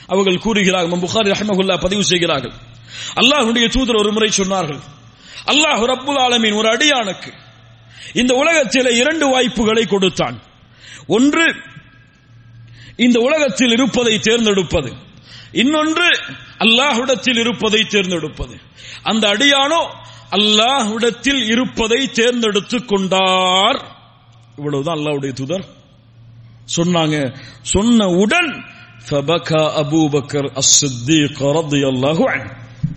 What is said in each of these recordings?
அவர்கள் கூறுகிறார்கள், புகாரி ரஹ்மத்துல்லாஹி பதிவு செய்கிறார்கள், அல்லாஹ்வுடைய தூதர் ஒரு முறை சொன்னார்கள், அல்லாஹ் ரப்புல் ஆலமீன் ஒரு அடியானுக்கு இந்த உலகத்திலே 2 வாய்ப்புகளை கொடுத்தான். ஒன்று இந்த உலகத்தில் இருப்பதை தேர்ந்தெடுப்பது, இன்னொன்று அல்லாஹ்விடத்தில் இருப்பதை தேர்ந்தெடுப்பது. அந்த அடியானோ அல்லாஹ்விடத்தில் இருப்பதை தேர்ந்தெடுத்துக் கொண்டார். இவ்வளவுதான் அல்லாஹ்வுடைய தூதர் சொன்னாங்க. சொன்னவுடன் ஃபபகா அபூபக்கர் அஸ்-சித்தீக் ரலியல்லாஹு அன்ஹு,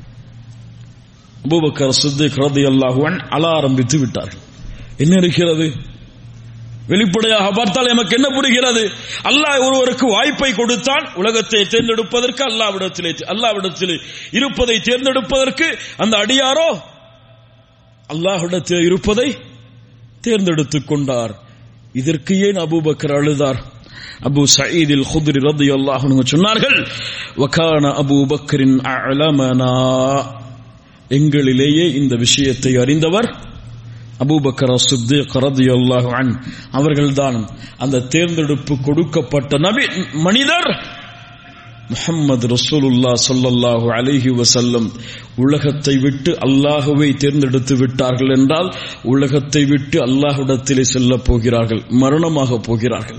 அபூபக்கர் சித்திக் ரலியல்லாஹு அன்ஹு அழ ஆரம்பித்து விட்டார்கள். என்ன இருக்கிறது? வெளிப்படையாக பார்த்தால் நமக்கு என்ன புரிகிறது? அல்லாஹ் ஒருவருக்கு வாய்ப்பை கொடுத்தான் உலகத்தை தேர்ந்தெடுப்பதற்கு, அல்லாஹ்விடத்திலே இருப்பதை தேர்ந்தெடுப்பதற்கு. அந்த அடியாரோ அல்லாஹ்விடத்தில் இருப்பதை தேர்ந்தெடுத்துக் கொண்டார். இதற்கு ஏன் அபூபக்கர் அழுதார்? அபூ சயீத் அல் குத்ரி ரலியல்லாஹு அன்ஹு சொன்னார்கள், வகான அபூபக்கரின் அலமனா, எங்களிலேயே இந்த விஷயத்தை அறிந்தவர் அபூபக்கர் சித்தீக் ரலியல்லாஹு அன்ஹு அவர்கள்தான். அந்த தேர்ந்தெடுப்பு கொடுக்கப்பட்ட நபி மனிதர் முஹம்மது ரசூலுல்லாஹ் ஸல்லல்லாஹு அலைஹி வஸல்லம். உலகத்தை விட்டு அல்லாஹ்வை தேர்ந்தெடுத்து விட்டார்கள் என்றால் உலகத்தை விட்டு அல்லாஹ்விடத்திலே செல்ல போகிறார்கள், மரணமாக போகிறார்கள்.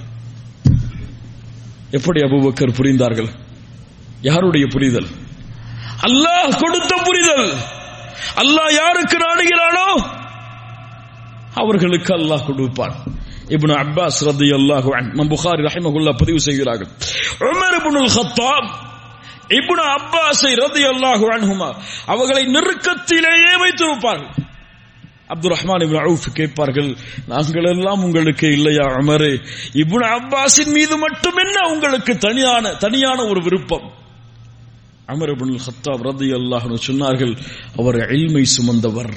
எப்படி அபூபக்கர் புரிந்தார்கள்? யாருடைய புரிதல்? அல்லாஹ் கொடுத்த புரிதல். அல்லாஹ் யாருக்கு நாடுகிறானோ அவர்களுக்கு அல்லாஹ் கொடுப்பான். இப்னு அப்பாஸ் ரலியல்லாஹு அன்ஹு புகாரி ரஹிமஹுல்லாஹ் பதிவு செய்கிறார்கள், உமர் இப்னுல் கத்தாப் இப்னு அப்பாஸை ரலியல்லாஹு அன்ஹுமா அவர்களை நெருக்கத்திலேயே வைத்திருப்பார்கள். அப்துல் ரஹ்மான் இப்னு அவுஃப் கேட்பார்கள், நாங்கள் எல்லாம் உங்களுக்கு இல்லையா உமரே? இப்னு அப்பாஸின் மீது மட்டும் என்ன உங்களுக்கு தனியான ஒரு விருப்பம்? உமர் இப்னுல் கத்தாப் ரலியல்லாஹு அன்ஹு சொன்னார்கள், அவர் இல்மை சுமந்தவர்.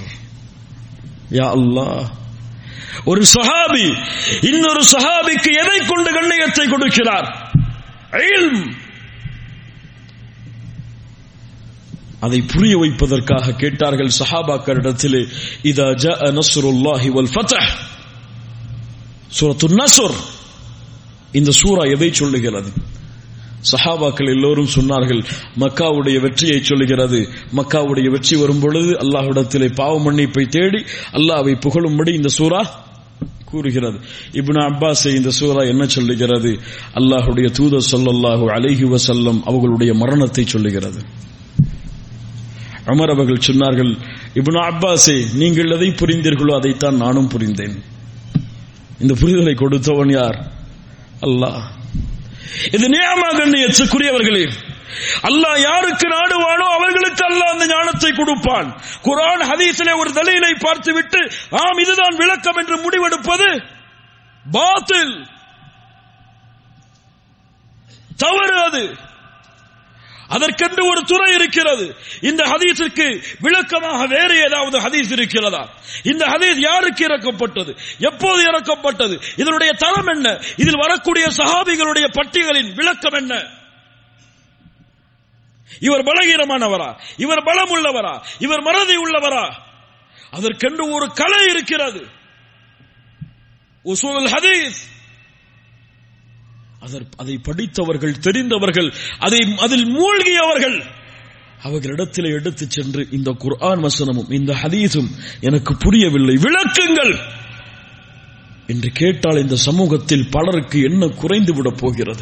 யா அல்லாஹ், ஒரு சஹாபி இன்னொரு சஹாபிக்கு எதை கொண்டு கண்ணியத்தை கொடுக்கிறார்? இல்ம். அதை புரிய வைப்பதற்காக கேட்டார்கள் சஹாபாக்களிடத்திலே, இதா ஜாஅ நஸ்ருல்லாஹி வல் ஃபத்ஹ், சூரத்துன் நஸ்ர், இந்த சூரா எதை சொல்லுகிறது? சஹாபாக்கள் எல்லோரும் சொன்னார்கள், மக்காவுடைய வெற்றியை சொல்லுகிறது. மக்காவுடைய வெற்றி வரும் பொழுது அல்லாஹ்விடத்திலே பாவ மன்னிப்பை தேடி அல்லாஹ்வை புகழும்படி இந்த சூரா கூறுகிறது. இப்னு அப்பாஸை இந்த சூரா என்ன சொல்லுகிறது? அல்லாஹ்வுடைய தூதர் ஸல்லல்லாஹு அலைஹி வஸல்லம் அவர்களுடைய மரணத்தை சொல்லுகிறது. உமர் அவர்கள் சொன்னார்கள், இப்னு அப்பாஸே, நீங்கள் எதை புரிந்தீர்களோ அதைத்தான் நானும் புரிந்தேன். இந்த புரிதலை கொடுத்தவன் யார்? அல்லாஹ். இது நியமா கண்ணியத்துக்குரியவர்களே. அல்லாஹ் யாருக்கு நாடுவானோ அவர்களுக்கு அல்லாஹ் அந்த ஞானத்தை கொடுப்பான். குர்ஆன் ஹதீஸிலே ஒரு தலீலை பார்த்துவிட்டு ஆம் இதுதான் விளக்கம் என்று முடிவெடுப்பது பாத்தில், தவறு. அது அதற்கென்று ஒரு துறை இருக்கிறது. இந்த ஹதீஸுக்கு விளக்கமாக வேறு ஏதாவது ஹதீஸ் இருக்கிறதா? இந்த ஹதீஸ் யாருக்கு இறக்கப்பட்டது? எப்போது இறக்கப்பட்டது? இதனுடைய தரம் என்ன? இதில் வரக்கூடிய சஹாபிகளுடைய பட்டியலின் விளக்கம் என்ன? இவர் பலகீனமானவரா? இவர் பலம் உள்ளவரா? இவர் மறதி உள்ளவரா? அதற்கென்று ஒரு கலை இருக்கிறது, உசூலுல் ஹதீஸ். அதை படித்தவர்கள், தெரிந்தவர்கள், அதில் மூழ்கியவர்கள், அவர்களிடத்தில் எடுத்துச் சென்று இந்த குர்ஆன் வசனமும் இந்த ஹதீஸும் எனக்கு புரியவில்லை, விளக்குங்கள் என்று கேட்டால் இந்த சமூகத்தில் பலருக்கு என்ன குறைந்துவிட போகிறது?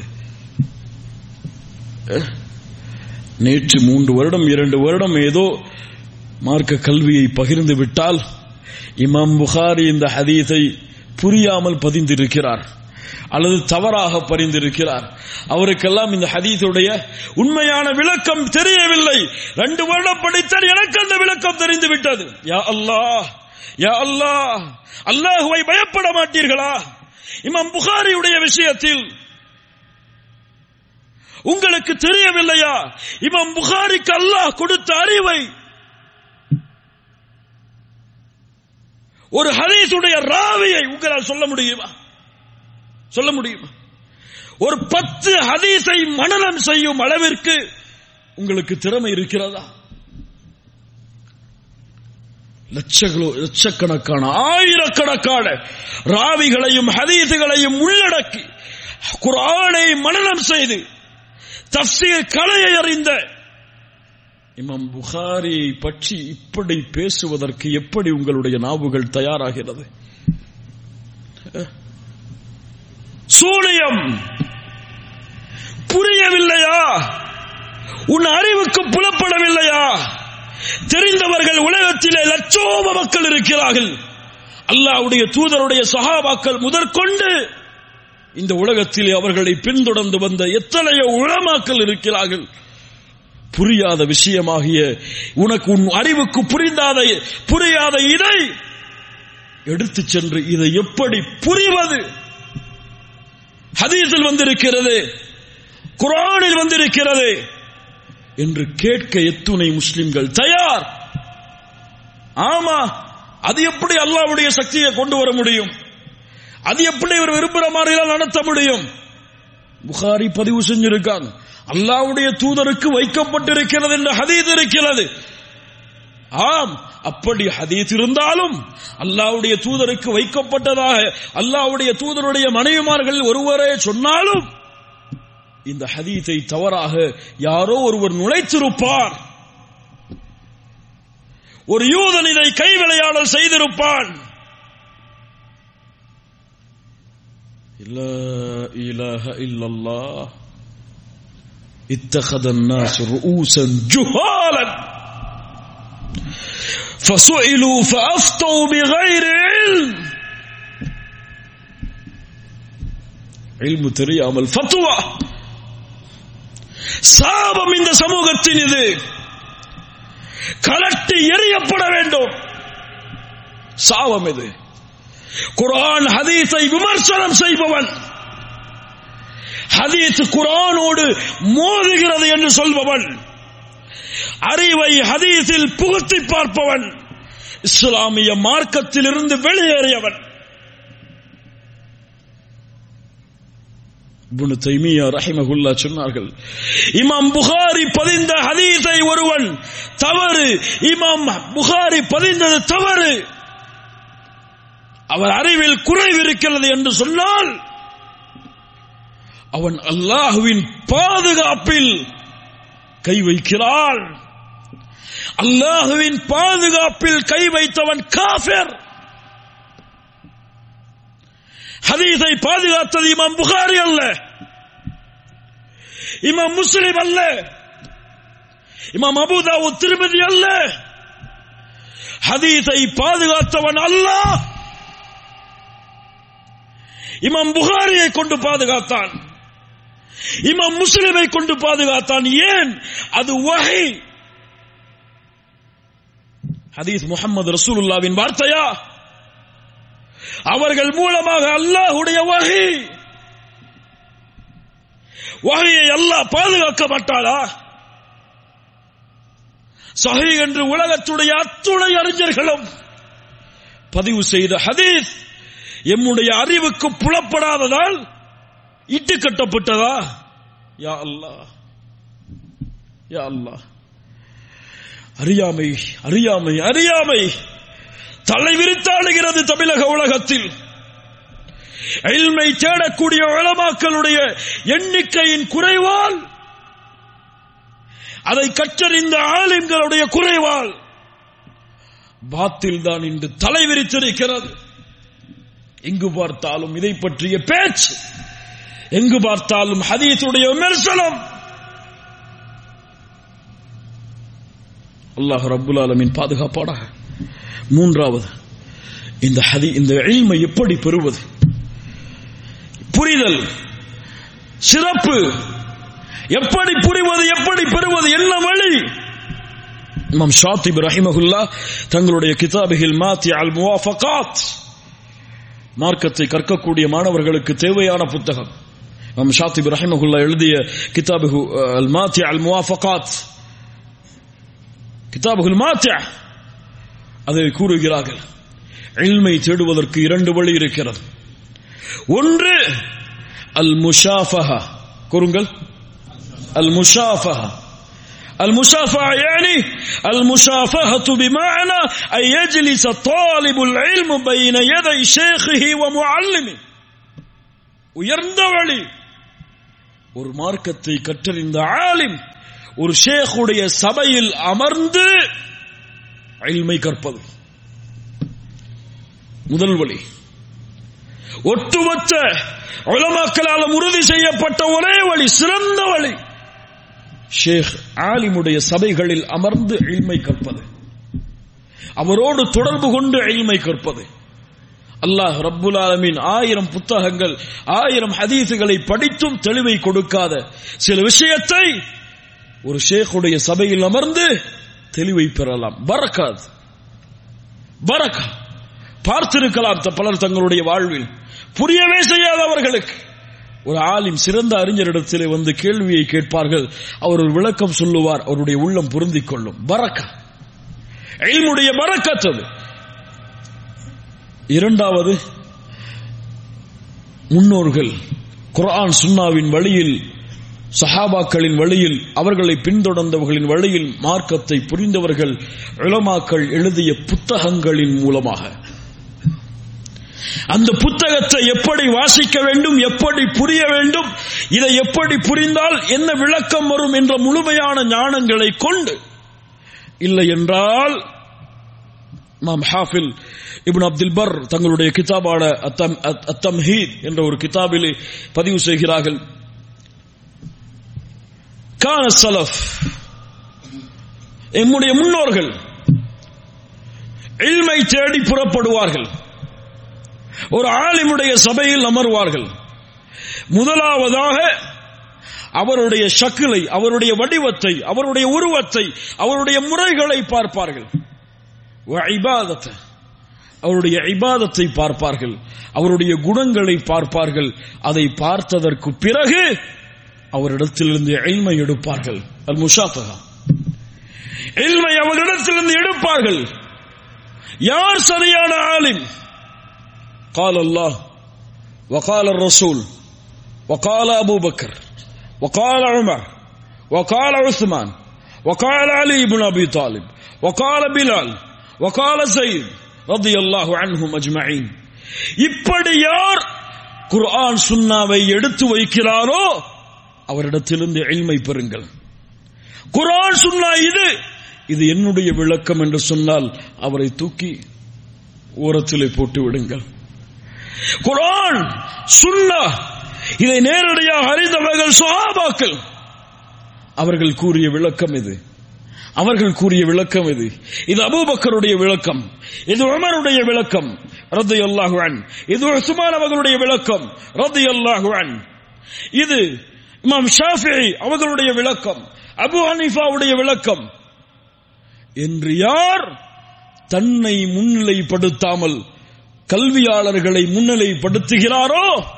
நேற்று 3 வருடம் 2 வருடம் ஏதோ மார்க்க கல்வியை பகிர்ந்து விட்டால் இமாம் புகாரி இந்த ஹதீஸை புரியாமல் பதிந்திருக்கிறார் அல்லது தவறாக பரிந்திருக்கிறார். அவருக்கெல்லாம் இந்த ஹதீஸுடைய உண்மையான விளக்கம் தெரியவில்லை. 2 வருடம் படித்தால் எனக்கு அந்த விளக்கம் தெரிந்து விட்டது. யா அல்லாஹ், யா அல்லாஹ், அல்லாஹ்வை பயப்பட மாட்டீர்களா? இமாம் புகாரியுடைய விஷயத்தில் உங்களுக்கு தெரியவில்லையா? இமாம் புகாரிக்கு அல்லாஹ் கொடுத்த அறிவை ஒரு ஹதீஸுடைய ராவியை உங்களால் சொல்ல முடியுமா? சொல்ல முடியுமா? ஒரு 10 ஹதீஸை மனனம் செய்யும் அளவிற்கு உங்களுக்கு திறமை இருக்கிறதா? லட்சக்கணக்கான ஆயிரக்கணக்கான ராவிகளையும் ஹதீஸுகளையும் உள்ளடக்கி குர்ஆனை மனனம் செய்து தஃப்சீர் கலையை அறிந்த இமாம் புகாரியை பற்றி இப்படி பேசுவதற்கு எப்படி உங்களுடைய நாவுகள் தயாராகிறது? சூனியம் புரியவில்லையா? உன் அறிவுக்கு புலப்படவில்லையா? தெரிந்தவர்கள் உலகத்திலே லட்சோப மக்கள் இருக்கிறார்கள். அல்லாஹ்வுடைய தூதருடைய சஹாபாக்கள் முதற்கொண்டு இந்த உலகத்திலே அவர்களை பின்தொடர்ந்து வந்த எத்தனையோ உலமாக்கள் இருக்கிறார்கள். புரியாத விஷயமாகிய உனக்கு உன் அறிவுக்கு புரியாத இதை எடுத்து சென்று இதை எப்படி புரிவது? ஹதீஸில் வந்திருக்கிறது, குர்ஆனில் வந்திருக்கிறது என்று கேட்க எத்துணை முஸ்லிம்கள் தயார். ஆமா, அது எப்படி அல்லாஹ்வுடைய சக்தியை கொண்டு வர முடியும்? அது எப்படி இவர் விரும்புகிற மாதிரி நடத்த முடியும்? புகாரி பதிவு செஞ்சிருக்காங்க, அல்லாஹ்வுடைய தூதருக்கு வைக்கப்பட்டிருக்கிறது என்ற ஹதீஸ் இருக்கிறது. ஆம், அப்படி ஹதீஸ் இருந்தாலும் அல்லாஹ்வுடைய தூதருக்கு வைக்கப்பட்டதாக அல்லாஹ்வுடைய தூதருடைய மனைவிமார்கள் ஒருவரே சொன்னாலும் இந்த ஹதீஸை தவறாக யாரோ ஒருவர் நுழைத்திருப்பார். ஒரு யூதன் இதை கைவிளையாடல் செய்திருப்பான். லா இலாஹ இல்லல்லாஹ் இத்தகத الناس رؤوسا جهالا فسئلوا فافتوا بغير علم. இல்மு தெரியாமல் ஃபத்வா. சாபம் இந்த சமூகத்தின் இது. கலட்டி எறியப்பட வேண்டும். சாபம் இது. குர்ஆன் ஹதீஸை விமர்சனம் செய்பவன், ஹதீஸ் குர்ஆனோடு மோதுகிறது என்று சொல்பவன், அறிவை ஹதீஸில் புகுத்தி பார்ப்பவன், இஸ்லாமிய மார்க்கத்தில் இருந்து வெளியேறியவன். இப்னு தைமியா ரஹிமஹுல்லாஹ் சொன்னார்கள், இமாம் புகாரி பதிந்த ஹதீஸை ஒருவன் தவறு, இமாம் புகாரி பதிந்தது தவறு, அவர் அறிவில் குறைவு இருக்கிறது என்று சொன்னால் அவன் அல்லாஹ்வின் பாதுகாப்பில் கை வைக்கிறான். அல்லாஹ்வின் பாதுகாப்பில் கை வைத்தவன் காஃபிர். ஹதீஸை பாதுகாத்தது இமாம் புகாரி அல்ல, இமாம் முஸ்லிம் அல்ல, இமாம் அபூ தாவூத் திர்மிதி அல்ல. ஹதீஸை பாதுகாத்தவன் அல்லாஹ் இமாம் புகாரியை கொண்டு பாதுகாத்தான், இமாம் முஸ்லிமை கொண்டு பாதுகாத்தான். ஏன்? அது வஹி. ஹதீஸ் முஹம்மது ரசூலுல்லாஹ்வின் வார்த்தையா? அவர்கள் மூலமாக அல்லாஹ்வுடைய வஹி. வஹியை அல்லாஹ் பாதுகாக்க மாட்டாரா? சஹீஹ் என்று உலகத்துடைய அத்துணை அறிஞர்களும் பதிவு செய்த ஹதீஸ் எம்முடைய அறிவுக்கு புலப்படாததால் இட்டு கட்டப்பட்டதா? யா அல்லாஹ், யா அல்லாஹ். அறியாமை அறியாமை அறியாமை தலைவிரித்தாடுகிறது தமிழக உலகத்தில். இல்மை தேடக்கூடிய உலமாக்களுடைய எண்ணிக்கையின் குறைவால், அதை கற்றறிந்த ஆலிம்களுடைய குறைவால் பாத்தில் தான் இன்று தலைவிரித்திருக்கிறது. எங்கு பார்த்தாலும் இதை பற்றிய பேச்சு, எங்கு பார்த்தாலும் ஹதீஸுடைய விமர்சனம். அல்லாஹ் ரப்புல் ஆலமீன் பாதுகாப்பாடாக. மூன்றாவது, இந்த இல்மை எப்படி பெறுவது? புரிதல், சிறப்பு, எப்படி புரிவது, எப்படி பெறுவது, என்ன வழி? இமாம் ஷாத்திபி ரஹிமஹுல்லாஹ் தங்களுடைய கிதாபில் மாத்தி அல் முவாஃபகாத், மார்க்கத்தை கற்கக்கூடிய மாணவர்களுக்கு தேவையான புத்தகம், இமாம் ஷாத்திபி ரஹிமஹுல்லாஹ் எழுதிய கிதாபு அல் மாத்தி அல் முவாஃபகாத், கிதாபுல் மாத்தி, அதை கூறுகிறார்கள். இல்மை தேடுவதற்கு இரண்டு வழி இருக்கிறது. ஒன்று அல் முஷாஃபஹா. கூறுங்கள், அல் முஷாஃபஹா. المشافهة يعني المشافهة بمعنى أن يجلس طالب العلم بين يدي شيخه ومعلمه. உயர்ந்த வழி ஒரு மார்க்கத்தை கற்றறிந்த ஆலிம் ஒரு ஷேഖுடைய சபையில் அமர்ந்து இல்மை கற்பது முதல் வழி. ஒட்டுமொத்த உலமாக்களால் உறுதி செய்யப்பட்ட ஒரே வழி, சிறந்த வழி, ஷேக் ஆலிமுடைய சபைகளில் அமர்ந்து இல்மை கற்பது, அவரோடு தொடர்பு கொண்டு இல்மை கற்பது. அல்லாஹ் ரப்புல் ஆலமீன் 1000 புத்தகங்கள் 1000 ஹதீசுகளை படித்தும் தெளிவை கொடுக்காத சில விஷயத்தை ஒரு ஷேഖுடைய சபையில் அமர்ந்து தெளிவை பெறலாம். பரக்காத் பரக்கா பார்த்திருக்கலாம் பலர் தங்களுடைய வாழ்வில் புரியவே செய்யாதவர்களுக்கு ஒரு ஆலிம் சிறந்த அறிஞரிடத்திலே வந்து கேள்வியை கேட்பார்கள், அவர் ஒரு விளக்கம் சொல்லுவார், அவருடைய உள்ளம் பொருந்திக் கொள்ளும். பரக்கா, இல்முடைய பரக்கத் அது. இரண்டாவது, முன்னோர்கள் குர்ஆன் சுன்னாவின் வழியில், சஹாபாக்களின் வழியில், அவர்களை பின்தொடர்ந்தவர்களின் வழியில் மார்க்கத்தை புரிந்தவர்கள் உலமாக்கள் எழுதிய புத்தகங்களின் மூலமாக அந்த புத்தகத்தை எப்படி வாசிக்க வேண்டும், எப்படி புரிய வேண்டும், இதை எப்படி புரிந்தால் என்ன விளக்கம் வரும் என்ற முழுமையான ஞானங்களை கொண்டு, இல்லை என்றால் இமாம் ஹாஃபில் இப்னு அப்துல் பர் தங்களுடைய கிதாபான அத்-தம்ஹீத் என்ற ஒரு கிதாபிலே பதிவு செய்கிறார்கள், கான ஸலஃப், எம்முடைய முன்னோர்கள் இல்மை தேடி புறப்படுவார்கள், ஒரு ஆலிமுடைய சபையில் அமர்வார்கள். முதலாவதாக அவருடைய ஷக்கிலை, அவருடைய வடிவத்தை, அவருடைய உருவத்தை, அவருடைய முறைகளை பார்ப்பார்கள். அவருடைய இபாதத்தை பார்ப்பார்கள், அவருடைய குணங்களை பார்ப்பார்கள். அதை பார்த்ததற்கு பிறகு அவரிடத்திலிருந்து இல்மை எடுப்பார்கள். அல் முஷாஃபஹா, இல்மை அவரிடத்திலிருந்து எடுப்பார்கள். யார் சரியான ஆலிம்? قال الله وقال الرسول وقال أبو بكر وقال عمر وقال عثمان وقال علي بن أبي طالب وقال بلال وقال زيد رضي الله عنهم أجمعين. இப்படி யார் குர்ஆன் சுன்னாவை எடுத்து வைக்கிறாரோ அவரிடத்திலிருந்து இல்மை பெறுங்கள். குர்ஆன் சுன்னா இது என்னுடைய விளக்கம் என்று சொன்னால் அவரை தூக்கி ஓரத்திலே போட்டு விடுங்கள். குர்ஆன் சுன்னா இதை நேரடியாக அறிந்தவர்கள் சஹாபாக்கள், அவர்கள் கூறிய விளக்கம் இது, அவர்கள் கூறிய விளக்கம் இது. இது அபூபக்கருடைய விளக்கம், இது உமருடைய விளக்கம் ரலியல்லாஹு அன்ஹு, இது உஸ்மான் அவர்களுடைய விளக்கம் ரலியல்லாஹு அன்ஹு, இது இமாம் ஷாஃபிஈ அவர்களுடைய விளக்கம், அபூ ஹனீஃபாவுடைய விளக்கம் என்று யார் தன்னை முன்னிலைப்படுத்தாமல் கல்வியாளர்களை முன்னிலைப்படுத்துகிறாரோ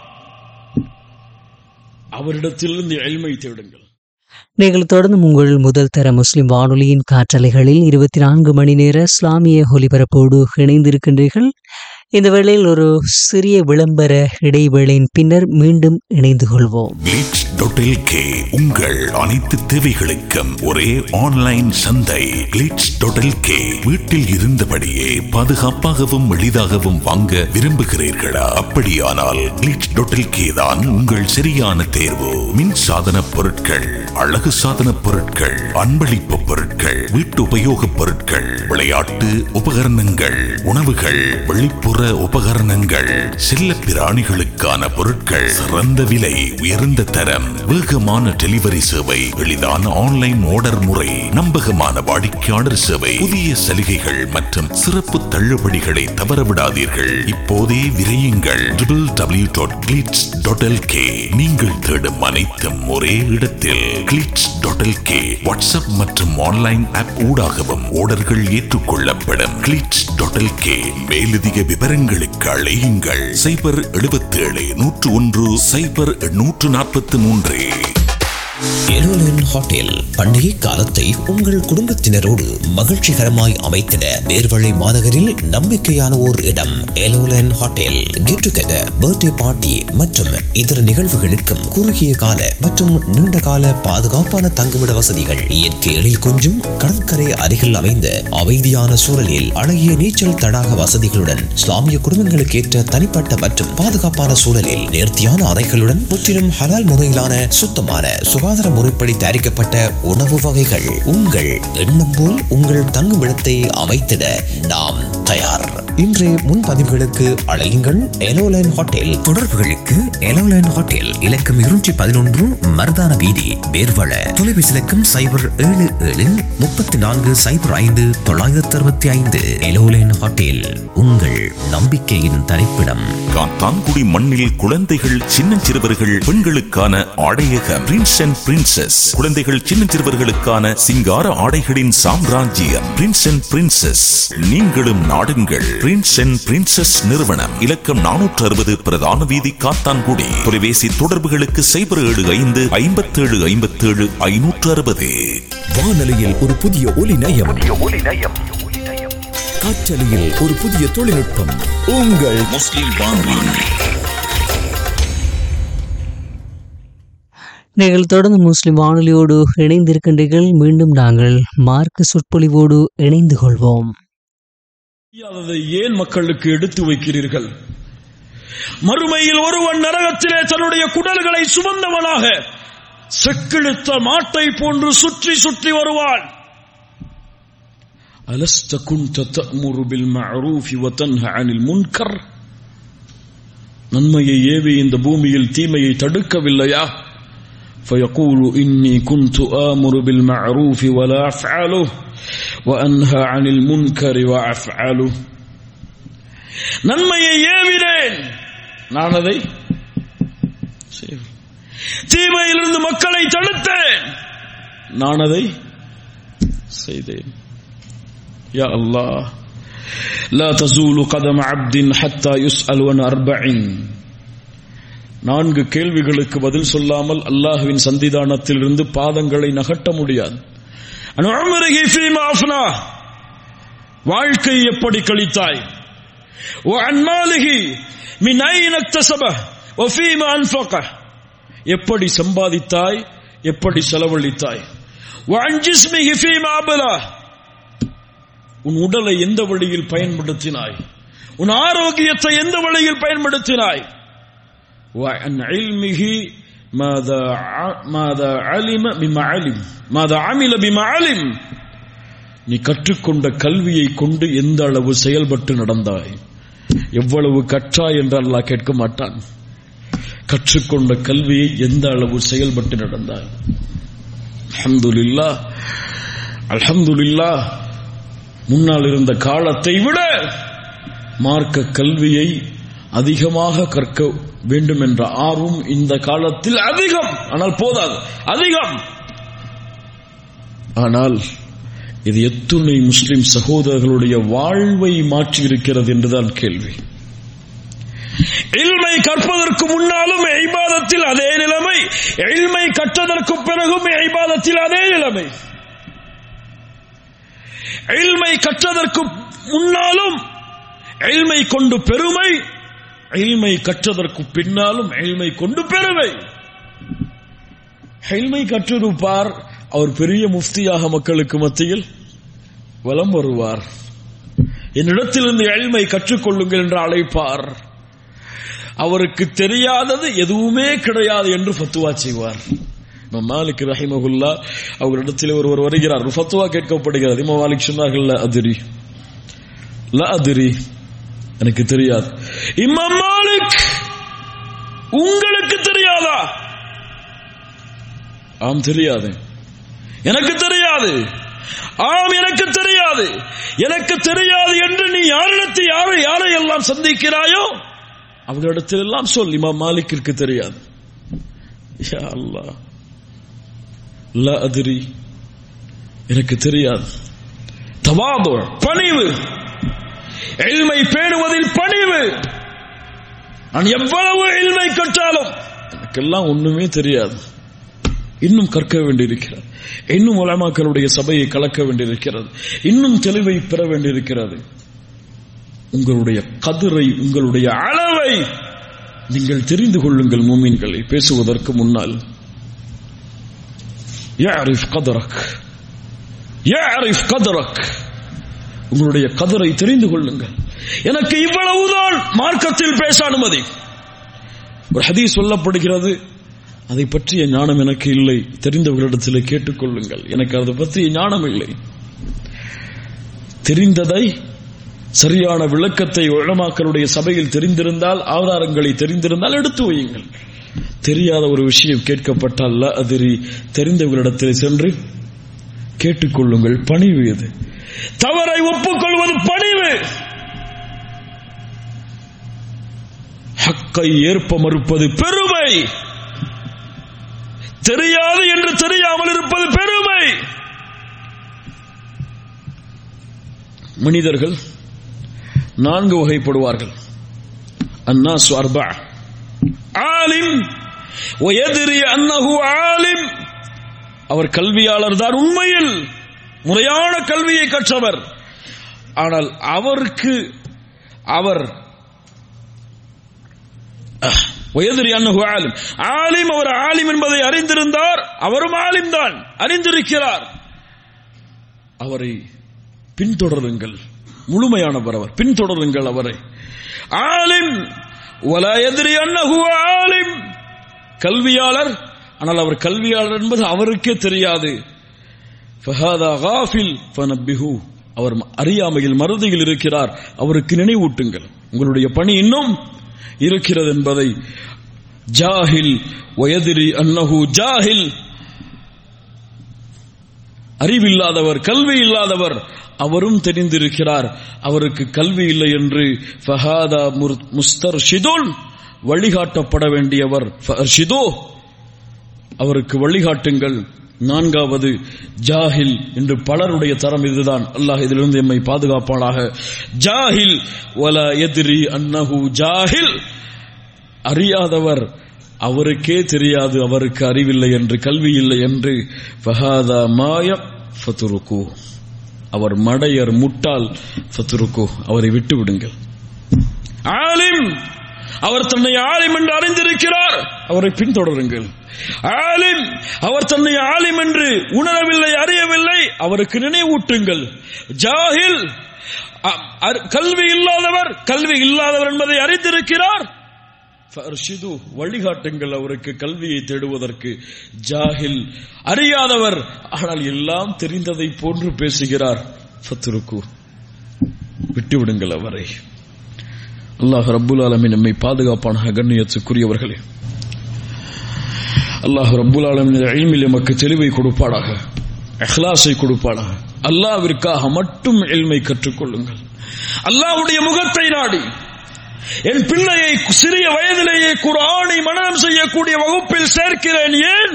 அவரிடத்திலிருந்து இல்மை தேடுங்கள். நீங்கள் தொடர்ந்து உங்கள் முதல் தர முஸ்லிம் வானொலியின் காற்றலைகளில் 24 மணி நேர இஸ்லாமிய ஒலிபரப்போடு இணைந்திருக்கின்றீர்கள். இந்த வேளையில் ஒரு சிறிய விளம்பர இடைவேளையின் பின்னர் மீண்டும் இணைந்து கொள்வோம். glitch.lk உங்கள் அனைத்து தேவைகளுக்கும் ஒரே ஆன்லைன் சந்தை. glitch.lk வீட்டில் இருந்தபடியே பாதுகாப்பாகவும் எளிதாகவும் வாங்க விரும்புகிறீர்களா? அப்படியானால் glitch.lk தான் உங்கள் சரியான தேர்வு. மின் சாதன பொருட்கள், அழகு சாதன பொருட்கள், அன்பளிப்பு பொருட்கள், வீட்டு உபயோக பொருட்கள், விளையாட்டு உபகரணங்கள், உணவுகள், வெளிப்புற உபகரணங்கள், செல்ல பிராணிகளுக்கான பொருட்கள், சிறந்த விலை, உயர்ந்த தரம், வேகமான டெலிவரி சேவை, எளிதான ஆன்லைன் ஆர்டர் முறை, நம்பகமான வாடிக்கையாளர் சேவை, புதிய சலுகைகள் மற்றும் சிறப்பு தள்ளுபடிகளை தவறவிடாதீர்கள். இப்போதே விரையுங்கள் www.glitch.lk. நீங்கள் தேடும் அனைத்தும் ஒரே இடத்தில். glitch.lk வாட்ஸ்அப் மற்றும் ஆன்லைன் ஆப் ஊடாகவும் ஆர்டர்கள் ஏற்றுக்கொள்ளப்படும். glitch.lk. மேலதிக விவரங்களுக்கு அழையுங்கள் 077 101 0843. எலோலன் ஹோட்டல் பண்டிகை காலத்தை உங்கள் குடும்பத்தினரோடு மகிழ்ச்சிகரமாய் அமைத்திட நேர்வழி மாநகரில் நம்பிக்கையான ஓர் இடம். எலோலன் hotel get together, birthday party மற்றும் இதர நிகழ்வுகளுக்கும் குறுகிய கால மற்றும் நீண்ட கால பாதுகாப்பான தங்குமிட வசதிகள். இயற்கை எழில் கொஞ்சும் கடற்கரை அருகில் அமைந்த அமைதியான சூழலில் அழகிய நீச்சல் தடாக வசதிகளுடன் இஸ்லாமிய குடும்பங்களுக்கு ஏற்ற தனிப்பட்ட மற்றும் பாதுகாப்பான சூழலில் நேர்த்தியான அறைகளுடன் முற்றிலும் ஹலால் முறையிலான சுத்தமான சுகாதார முறைப்படி தயாரிக்கப்பட்ட உணவு வகைகள். உங்கள் எண்ணம் போல் உங்கள் தங்குமிடத்தை அமைத்திட நாம் தயார். இன்றைய முன்பதிவுகளுக்கு அழையுங்கள் எலோலைன் ஹோட்டல். தொடர்புகளுக்கு எலோலைன் ஹோட்டல் இலக்கம் 211 மருதான வீதி, பேர்வள. தொலைபேசி இலக்கம் 0773405 எலோலைன் ஹோட்டல், உங்கள் நம்பிக்கையின் தரிப்பிடம். காத்தான்குடி மண்ணில் குழந்தைகள், சின்னஞ்சிறுவர்கள், பெண்களுக்கான ஆடையக பிரின்ஸ் அண்ட் பிரின்சஸ். குழந்தைகள், சின்னஞ்சிறுவர்களுக்கான சிங்கார ஆடைகளின் சாம்ராஜ்யம் பிரின்ஸ் அண்ட் பிரின்சஸ். நீங்களும் நாடுங்கள் பிரின்ஸ் அண்ட் பிரின்சஸ் நிறுவனம். இலக்கம் 460 பிரதான வீதி, காத்தான்குடி. தொலைபேசி தொடர்புகளுக்கு 0755757 வானொலியில் ஒரு புதிய ஒலி நயம், காற்றலையில் ஒரு புதிய தொழில்நுட்பம். உங்கள் முஸ்லிம் வானொலி. நீங்கள் தொடர்ந்து முஸ்லிம் வானொலியோடு இணைந்திருக்கின்றீர்கள். மீண்டும் நாங்கள் மார்க்க சொற்பொழிவோடு இணைந்து கொள்வோம். அதை ஏன் மக்களுக்கு எடுத்து வைக்கிறீர்கள்? மறுமையில் ஒருவன் நரகத்திலே தன்னுடைய குடல்களை சுமந்தவனாக செக்கிழுத்த மாட்டை போன்று சுற்றி சுற்றி வருவான். அலஸ்த குன்த தஅமுரு பில் மஅரூஃபி வ தன்ஹா அனில் முன்கர். நன்மையை ஏவி இந்த பூமியில் தீமையை தடுக்கவில்லையா? فيقول إني كنت آمر بالمعروف ولا أفعله وأنهى عن المنكر وأفعله. நன்மையை ஏவினேன், நான் அதை தீமையிலிருந்து மக்களை தடுத்தேன், நான் அதை செய்தேன். யா அல்லாஹ், لا تزول قدم عبد حتى يسأل عن 4. 4 கேள்விகளுக்கு பதில் சொல்லாமல் அல்லாஹ்வின் சந்திதானத்தில் இருந்து பாதங்களை நகட்ட முடியாது. வாழ்க்கை எப்படி கழித்தாய்? எப்படி சம்பாதித்தாய்? எப்படி செலவழித்தாய்? உன் உடலை எந்த வழியில் பயன்படுத்தினாய்? உன் ஆரோக்கியத்தை எந்த வழியில் பயன்படுத்தினாய்? وعن علمه ماذا عمل بما علم. நீ கற்றுக்கொண்ட கல்வியை கொண்டு எந்த அளவு செயல்பட்டு நடந்தாய்? எவ்வளவு கற்றாய் என்று அல்லாஹ் கேட்க மாட்டான். கற்றுக்கொண்ட கல்வியை எந்த அளவு செயல்பட்டு நடந்தாய்? அல்ஹம்துலில்லாஹ், அல்ஹம்துலில்லாஹ். முன்னால் இருந்த காலத்தை விட மார்க்க கல்வியை அதிகமாக கற்க வேண்டும் என்ற ஆர்வம் இந்த காலத்தில் அதிகம். ஆனால் போதாது, அதிகம். ஆனால் இது எத்துணை முஸ்லிம் சகோதரர்களுடைய வாழ்வை மாற்றி இருக்கிறது என்றுதான் கேள்வி. இல்மை கற்பதற்கு முன்னாலும் இபாதத்தில் அதே நிலைமை, இல்மை கற்றதற்கு பிறகும் இபாதத்தில் அதே நிலைமை. இல்மை கற்றதற்கு முன்னாலும் இல்மை கொண்டு பெருமை, இல்மை கற்றதற்கு பின்னாலும் இல்மை கொண்டு பெருமை. இல்மை கற்றிருப்பார், அவர் பெரிய முஃப்தியாக மக்களுக்கு மத்தியில் வலம் வருவார். என்னிடத்திலிருந்து இல்மை கற்றுக்கொள்ளுங்கள் என்று அழைப்பார். அவருக்கு தெரியாதது எதுவுமே கிடையாது என்று ஃபத்வா செய்வார். இமாம் மாலிக் ரஹிமஹுல்லா அவரிடத்தில் ஒருவர் வருகிறார், ஒரு ஃபத்வா கேட்கப்படுகிறது. இமாம் மாலிக் சொன்னார்கள், லா அதிரி, எனக்கு தெரியாது. இமாம் மாலிக், உங்களுக்கு தெரியாதா? ஆம் தெரியாது. எனக்கு தெரியாது. ஆம் எனக்கு தெரியாது. எனக்கு தெரியாது என்று நீ யாரை எல்லாம் சந்திக்கிறாயோ அவர்களிடத்தில் எல்லாம் சொல், இமாம் மாலிக்கிற்கு தெரியாது. யா அல்லாஹ், லா அதிரி, எனக்கு தெரியாது. தவாது, பணிவு, இல்மை பேணுவதில் பணிவு. நான் எவ்வளவு இல்மை கற்றாலும் எனக்கெல்லாம் ஒண்ணுமே தெரியாது. இன்னும் கற்க வேண்டியிருக்கிறது, இன்னும் உலமாக்களுடைய சபையை கலக்க வேண்டியிருக்கிறது, இன்னும் தெளிவை பெற வேண்டியிருக்கிறது. உங்களுடைய கதிரை, உங்களுடைய அளவை நீங்கள் தெரிந்து கொள்ளுங்கள். மூமின்களை பேசுவதற்கு முன்னால் யாரிஃப் கதரக், யாரிஃப் கதரக், உங்களுடைய கதிரை தெரிந்து கொள்ளுங்கள். எனக்கு இவ்வளவுதான் மார்க்கத்தில் பேச அனுமதி. ஒரு ஹதீஸ் சொல்லப்படுகிறது, அதை பற்றிய ஞானம் எனக்கு இல்லை, தெரிந்தவர்களிடத்தில் கேட்டுக்கொள்ளுங்கள், எனக்கு அதை பற்றிய ஞானம் இல்லை. தெரிந்ததை சரியான விளக்கத்தை உலமாக்களுடைய சபையில் தெரிந்திருந்தால், ஆதாரங்களை தெரிந்திருந்தால் எடுத்து வையுங்கள். தெரியாத ஒரு விஷயம் கேட்கப்பட்டால் அதிரி தெரிந்தவர்களிடத்தில் சென்று கேட்டுக்கொள்ளுங்கள். பணிவு இது. தவறை ஒப்புக்கொள்வது பணிவு. ஹக்கை ஏற்ப மறுப்பது பெருமை. தெரியாது என்று தெரியாமல் இருப்பது பெருமை. மனிதர்கள் 4 வகைப்படுவார்கள். அன்னாஸ் அர்பா. ஆலிம் வயத்ரி அன்னஹு ஆலிம், அவர் கல்வியாளர் தான், உண்மையில் முறையான கல்வியை கற்றவர். ஆனால் அவருக்கு அவர் வயத்ரி அன்னஹு ஆலிம், ஆலிம், அவர் ஆலிம் என்பதை அறிந்திருந்தார், அவரும் ஆலிம் தான், அறிந்திருக்கிறார். அவரை பின்தொடருங்கள். முழுமையானவர் அவர், பின்தொடருங்கள் அவரை. ஆலிம் வலா யத்ரி அன்னஹு ஆலிம், கல்வியாளர், ஆனால் அவர் கல்வியாளர் என்பது அவருக்கே தெரியாது. ஃபஹாதா காஃபில் ஃபனப்பிஹு, அவர் அறியாமையில் மறதியில் இருக்கிறார், அவருக்கு நினைவூட்டுங்கள். உங்களுடைய பணி இன்னும் இருக்கிறது என்பதை. ஜாஹில் வயத்ரி அன்னஹு ஜாஹில், அறிவில்லாதவர், கல்வி இல்லாதவர், அவரும் தெரிந்திருக்கிறார், அவருக்கு கல்வி இல்லை என்று. ஃபஹாதா முஸ்தர்ஷிதுன், வழிகாட்டப்பட வேண்டியவர். ஃபர்ஷிது, அவருக்கு வழிகாட்டுங்கள். 4வது ஜாஹில் என்று பலருடைய தரம் இதுதான். அல்லாஹ் இதிலிருந்து எம்மை பாதுகாப்பானாக. ஜாஹில் வலா யத்ரி அன்னஹு ஜாஹில், அறியாதவர், அவருக்கே தெரியாது, அவருக்கு அறிவில்லை என்று, கல்வி இல்லை என்று. ஃபஹாதா மாய ஃபதுருக்கு, அவர் மடையர், முட்டாள். ஃபதுருக்கு, அவரை விட்டு விடுங்கள். ஆலிம், அவர் தன்னை ஆலிம் என்று அறிந்திருக்கிறார், அவரை பின்தொடருங்கள். ஆலிம், அவர் தன்னை ஆலிம் என்று உணரவில்லை, அறியவில்லை, அவருக்கு நினைவூட்டுங்கள். ஜாஹில், கல்வி இல்லாதவர், கல்வி இல்லாதவர் என்பதை அறிந்திருக்கிறார், ஃபர்ஷிது, வழிகாட்டுங்கள் அவருக்கு கல்வியை தேடுவதற்கு. ஜாஹில், அறியாதவர், ஆனால் எல்லாம் தெரிந்ததை போன்று பேசுகிறார். ஃபத்ருக்கு, விட்டுவிடுங்கள் அவரை. அல்லாஹ் ரப்புல் ஆலமீன் நம்மை பாதுகாப்பானாக. கண்ணியத்துக்குரியவர்களே, அல்லாஹ் ரப்புல் ஆலமீன் இல்மில் நமக்கு தெளிவை கொடுப்பானாக, இஹ்லாஸை கொடுப்பானாக. அல்லாஹ்விற்காக மட்டும் இல்மை கற்றுக்கொள்ளுங்கள். அல்லாஹ்வுடைய முகத்தை நாடி. என் பிள்ளையை சிறிய வயதிலேயே குர்ஆனை மனனம் செய்யக்கூடிய வகுப்பில் சேர்க்கிறேன். ஏன்?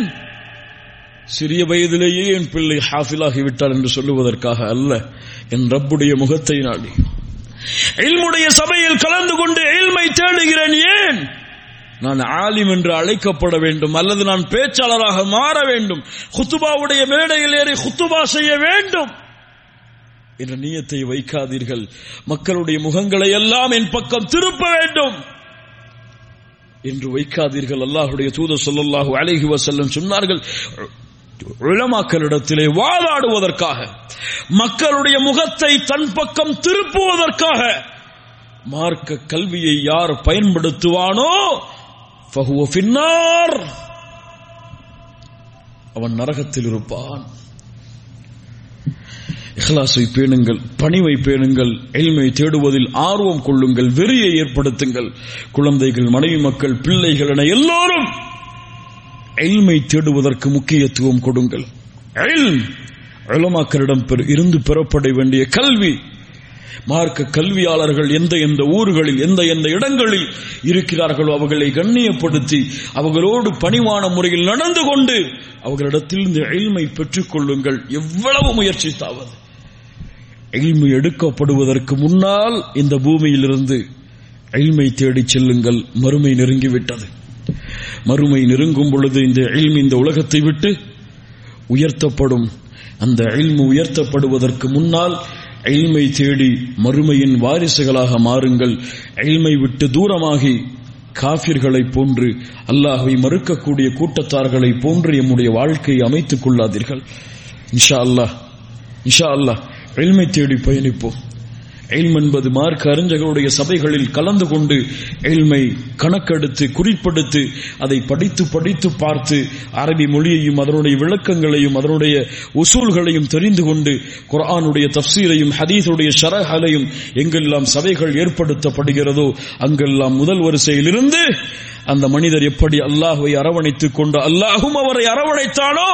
சிறிய வயதிலேயே என் பிள்ளை ஹாஃபிலாகி விட்டார் என்று சொல்லுவதற்காக அல்ல, என் ரப்புடைய முகத்தை நாடி. இல்முடைய சபையில் கலந்து கொண்டு இல்மை தேடுகிறேன். ஏன்? நான் ஆலிம் என்று அழைக்கப்பட வேண்டும், அல்லது நான் பேச்சாளராக மாற வேண்டும், குத்துபாவுடைய மேடையில் ஏறி குத்துபா செய்ய வேண்டும் என்ற நியத்தை வைக்காதீர்கள். மக்களுடைய முகங்களை எல்லாம் என் பக்கம் திருப்ப வேண்டும் என்று வைக்காதீர்கள். அல்லாஹ்வுடைய தூதர் ஸல்லல்லாஹு அலைஹி வஸல்லம் சொன்னார்கள், உலமாக்களிடத்திலே வாதாடுவதற்காக, மக்களுடைய முகத்தை தன் பக்கம் திருப்புவதற்காக மார்க்க கல்வியை யார் பயன்படுத்துவானோ ஃபஹுவ ஃபின்னார், அவன் நரகத்தில் இருப்பான். இஹ்லாஸை பேணுங்கள், பணிவை பேணுங்கள், இல்மை தேடுவதில் ஆர்வம் கொள்ளுங்கள், வெறியை ஏற்படுத்துங்கள். குழந்தைகள், மனைவி மக்கள், பிள்ளைகள் என எல்லோரும் இல்மை தேடுவதற்கு முக்கியத்துவம் கொடுங்கள். உலமாக்களிடம் இருந்து பெறப்பட வேண்டிய கல்வி, மார்க்க கல்வியாளர்கள் எந்த ஊர்களில் எந்த இடங்களில் இருக்கிறார்களோ அவர்களை கண்ணியப்படுத்தி அவர்களோடு பணிவான முறையில் நடந்து கொண்டு அவர்களிடத்தில் இந்த இல்மை பெற்றுக் கொள்ளுங்கள். எவ்வளவு முயற்சித்தாவது இல்மை எடுக்கப்படுவதற்கு முன்னால் இந்த பூமியிலிருந்து இல்மை தேடிச் செல்லுங்கள். மறுமை நெருங்கிவிட்டது. மறுமை நெருங்கும் பொழுது இந்த இல்ம் இந்த உலகத்தை விட்டு உயர்த்தப்படும். அந்த இல்ம் உயர்த்தப்படுவதற்கு முன்னால் இல்மை தேடி மறுமையின் வாரிசுகளாக மாறுங்கள். இல்மை விட்டு தூரமாகி காஃபிர்களை போன்று அல்லாஹ்வை மறுக்கக்கூடிய கூட்டத்தார்களை போன்று எம்முடைய வாழ்க்கையை அமைத்துக் கொள்ளாதீர்கள். இன்ஷா அல்லாஹ் இல்மை தேடி பயணிப்போம். இல்ம் என்பது மார்க்க அறிஞர்களுடைய சபைகளில் கலந்து கொண்டு இல்மை கணக்கெடுத்து குறிப்பெடுத்து அதை படித்து பார்த்து அரபி மொழியையும் அதனுடைய விளக்கங்களையும் அதனுடைய உசூல்களையும் தெரிந்து கொண்டு குர்ஆனுடைய தஃப்சீரையும் ஹதீஸுடைய ஷரஹலையும் எங்கெல்லாம் சபைகள் ஏற்படுத்தப்படுகிறதோ அங்கெல்லாம் முதல் வரிசையிலிருந்து அந்த மனிதர் எப்படி அல்லாஹ்வை அரவணைத்துக் கொண்டு அல்லாஹும் அவரை அரவணைத்தானோ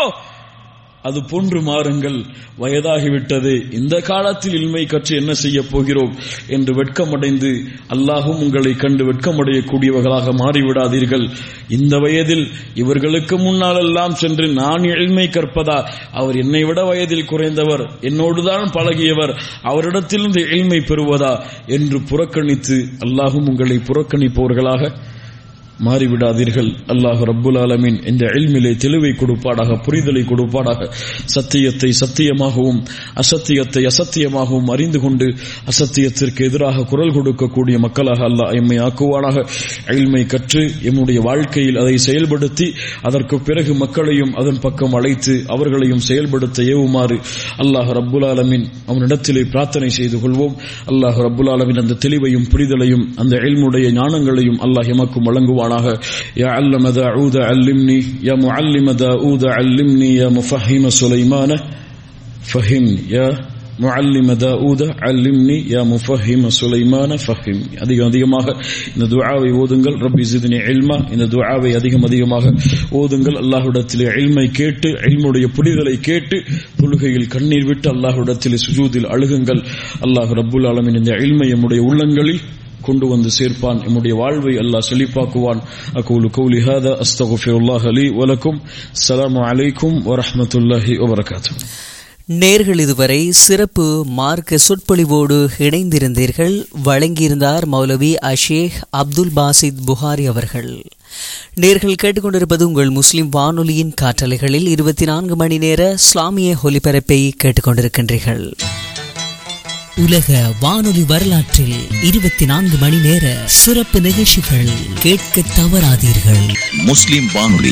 அது போன்று மாறுங்கள். வயதாகிவிட்டது, இந்த காலத்தில் இல்மை கற்று என்ன செய்ய போகிறோம் என்று வெட்கமடைந்து அல்லாஹும் உங்களை கண்டு வெட்கமடையக்கூடியவர்களாக மாறிவிடாதீர்கள். இந்த வயதில் இவர்களுக்கு முன்னாலெல்லாம் சென்று நான் இல்மை கற்பதா, அவர் என்னை விட வயதில் குறைந்தவர், என்னோடுதான் பழகியவர், அவரிடத்திலிருந்து இல்மை பெறுவதா என்று புறக்கணித்து அல்லாஹும் உங்களை புறக்கணிப்பவர்களாக மாறிவிடாதீர்கள். அல்லாஹ் ரப்புல் ஆலமீன் இந்த இல்மிலே தெளிவை கொடுப்பாடாக, புரிதலை கொடுப்பாடாக. சத்தியத்தை சத்தியமாகவும் அசத்தியத்தை அசத்தியமாகவும் அறிந்து கொண்டு அசத்தியத்திற்கு எதிராக குரல் கொடுக்கக்கூடிய மக்களாக அல்லாஹ் எம்மை ஆக்குவானாக. இல்மை கற்று எம்முடைய வாழ்க்கையில் அதை செயல்படுத்தி அதற்கு பிறகு மக்களையும் அதன் பக்கம் அழைத்து அவர்களையும் செயல்படுத்த ஏவுமாறு அல்லாஹ் ரப்புல் ஆலமீன் அவனிடத்திலே பிரார்த்தனை செய்து கொள்வோம். அல்லாஹ் ரப்புல் ஆலமீன் அந்த தெளிவையும் புரிதலையும் அந்த இல்முடைய ஞானங்களையும் அல்லாஹ் எமக்கும் வழங்குவான். يا علم داود علمني يا معلم داود علمني يا مفهم سليمان فهمني يا معلم داود علمني يا مفهم سليمان فهمني. அதிகமாக இந்த துஆவை ஓதுங்கள். ரப்பி ஜித்னி இல்மா, இந்த துஆவை அதிகமாக ஓதுங்கள். அல்லாஹ்விடத்திலே இல்மை கேட்டு இல்முடைய புரிதலை கேட்டு தொழுகையில் கண்ணீர் விட்டு அல்லாஹ்விடத்திலே சுஜூதில் அழுகுங்கள். அல்லாஹ் ரப்புல் ஆலமீன் இந்த இல்மை நம்முடைய உள்ளங்களில் கொண்டு வந்து சேர்ப்பான். நம்முடைய வாழ்வை அல்லாஹ் செழிப்பாக்குவான். அகூலு கௌலி ஹாதா அஸ்தக்ஃபிருல்லாஹ லீ வ லக்கும். அஸ்ஸலாமு அலைக்கும் வ ரஹ்மத்துல்லாஹி வ பரகாத்துஹு. நேர்கள் இதுவரை சிறப்பு மார்க்க சொற்பொழிவோடு இணைந்திருந்தீர்கள். வழங்கியிருந்தார் மௌலவி அஷேக் அப்துல் பாசித் புகாரி அவர்கள். நேர்கள் கேட்டுக்கொண்டிருப்பது உங்கள் முஸ்லிம் வானொலியின் காற்றலைகளில் 24 மணி நேர இஸ்லாமிய ஒலிபரப்பை கேட்டுக்கொண்டிருக்கின்றீர்கள். உலக வானொலி வரலாற்றில் 24 மணி நேர சிறப்பு நிகழ்ச்சிகள் கேட்க தவறாதீர்கள். முஸ்லிம் வானொலி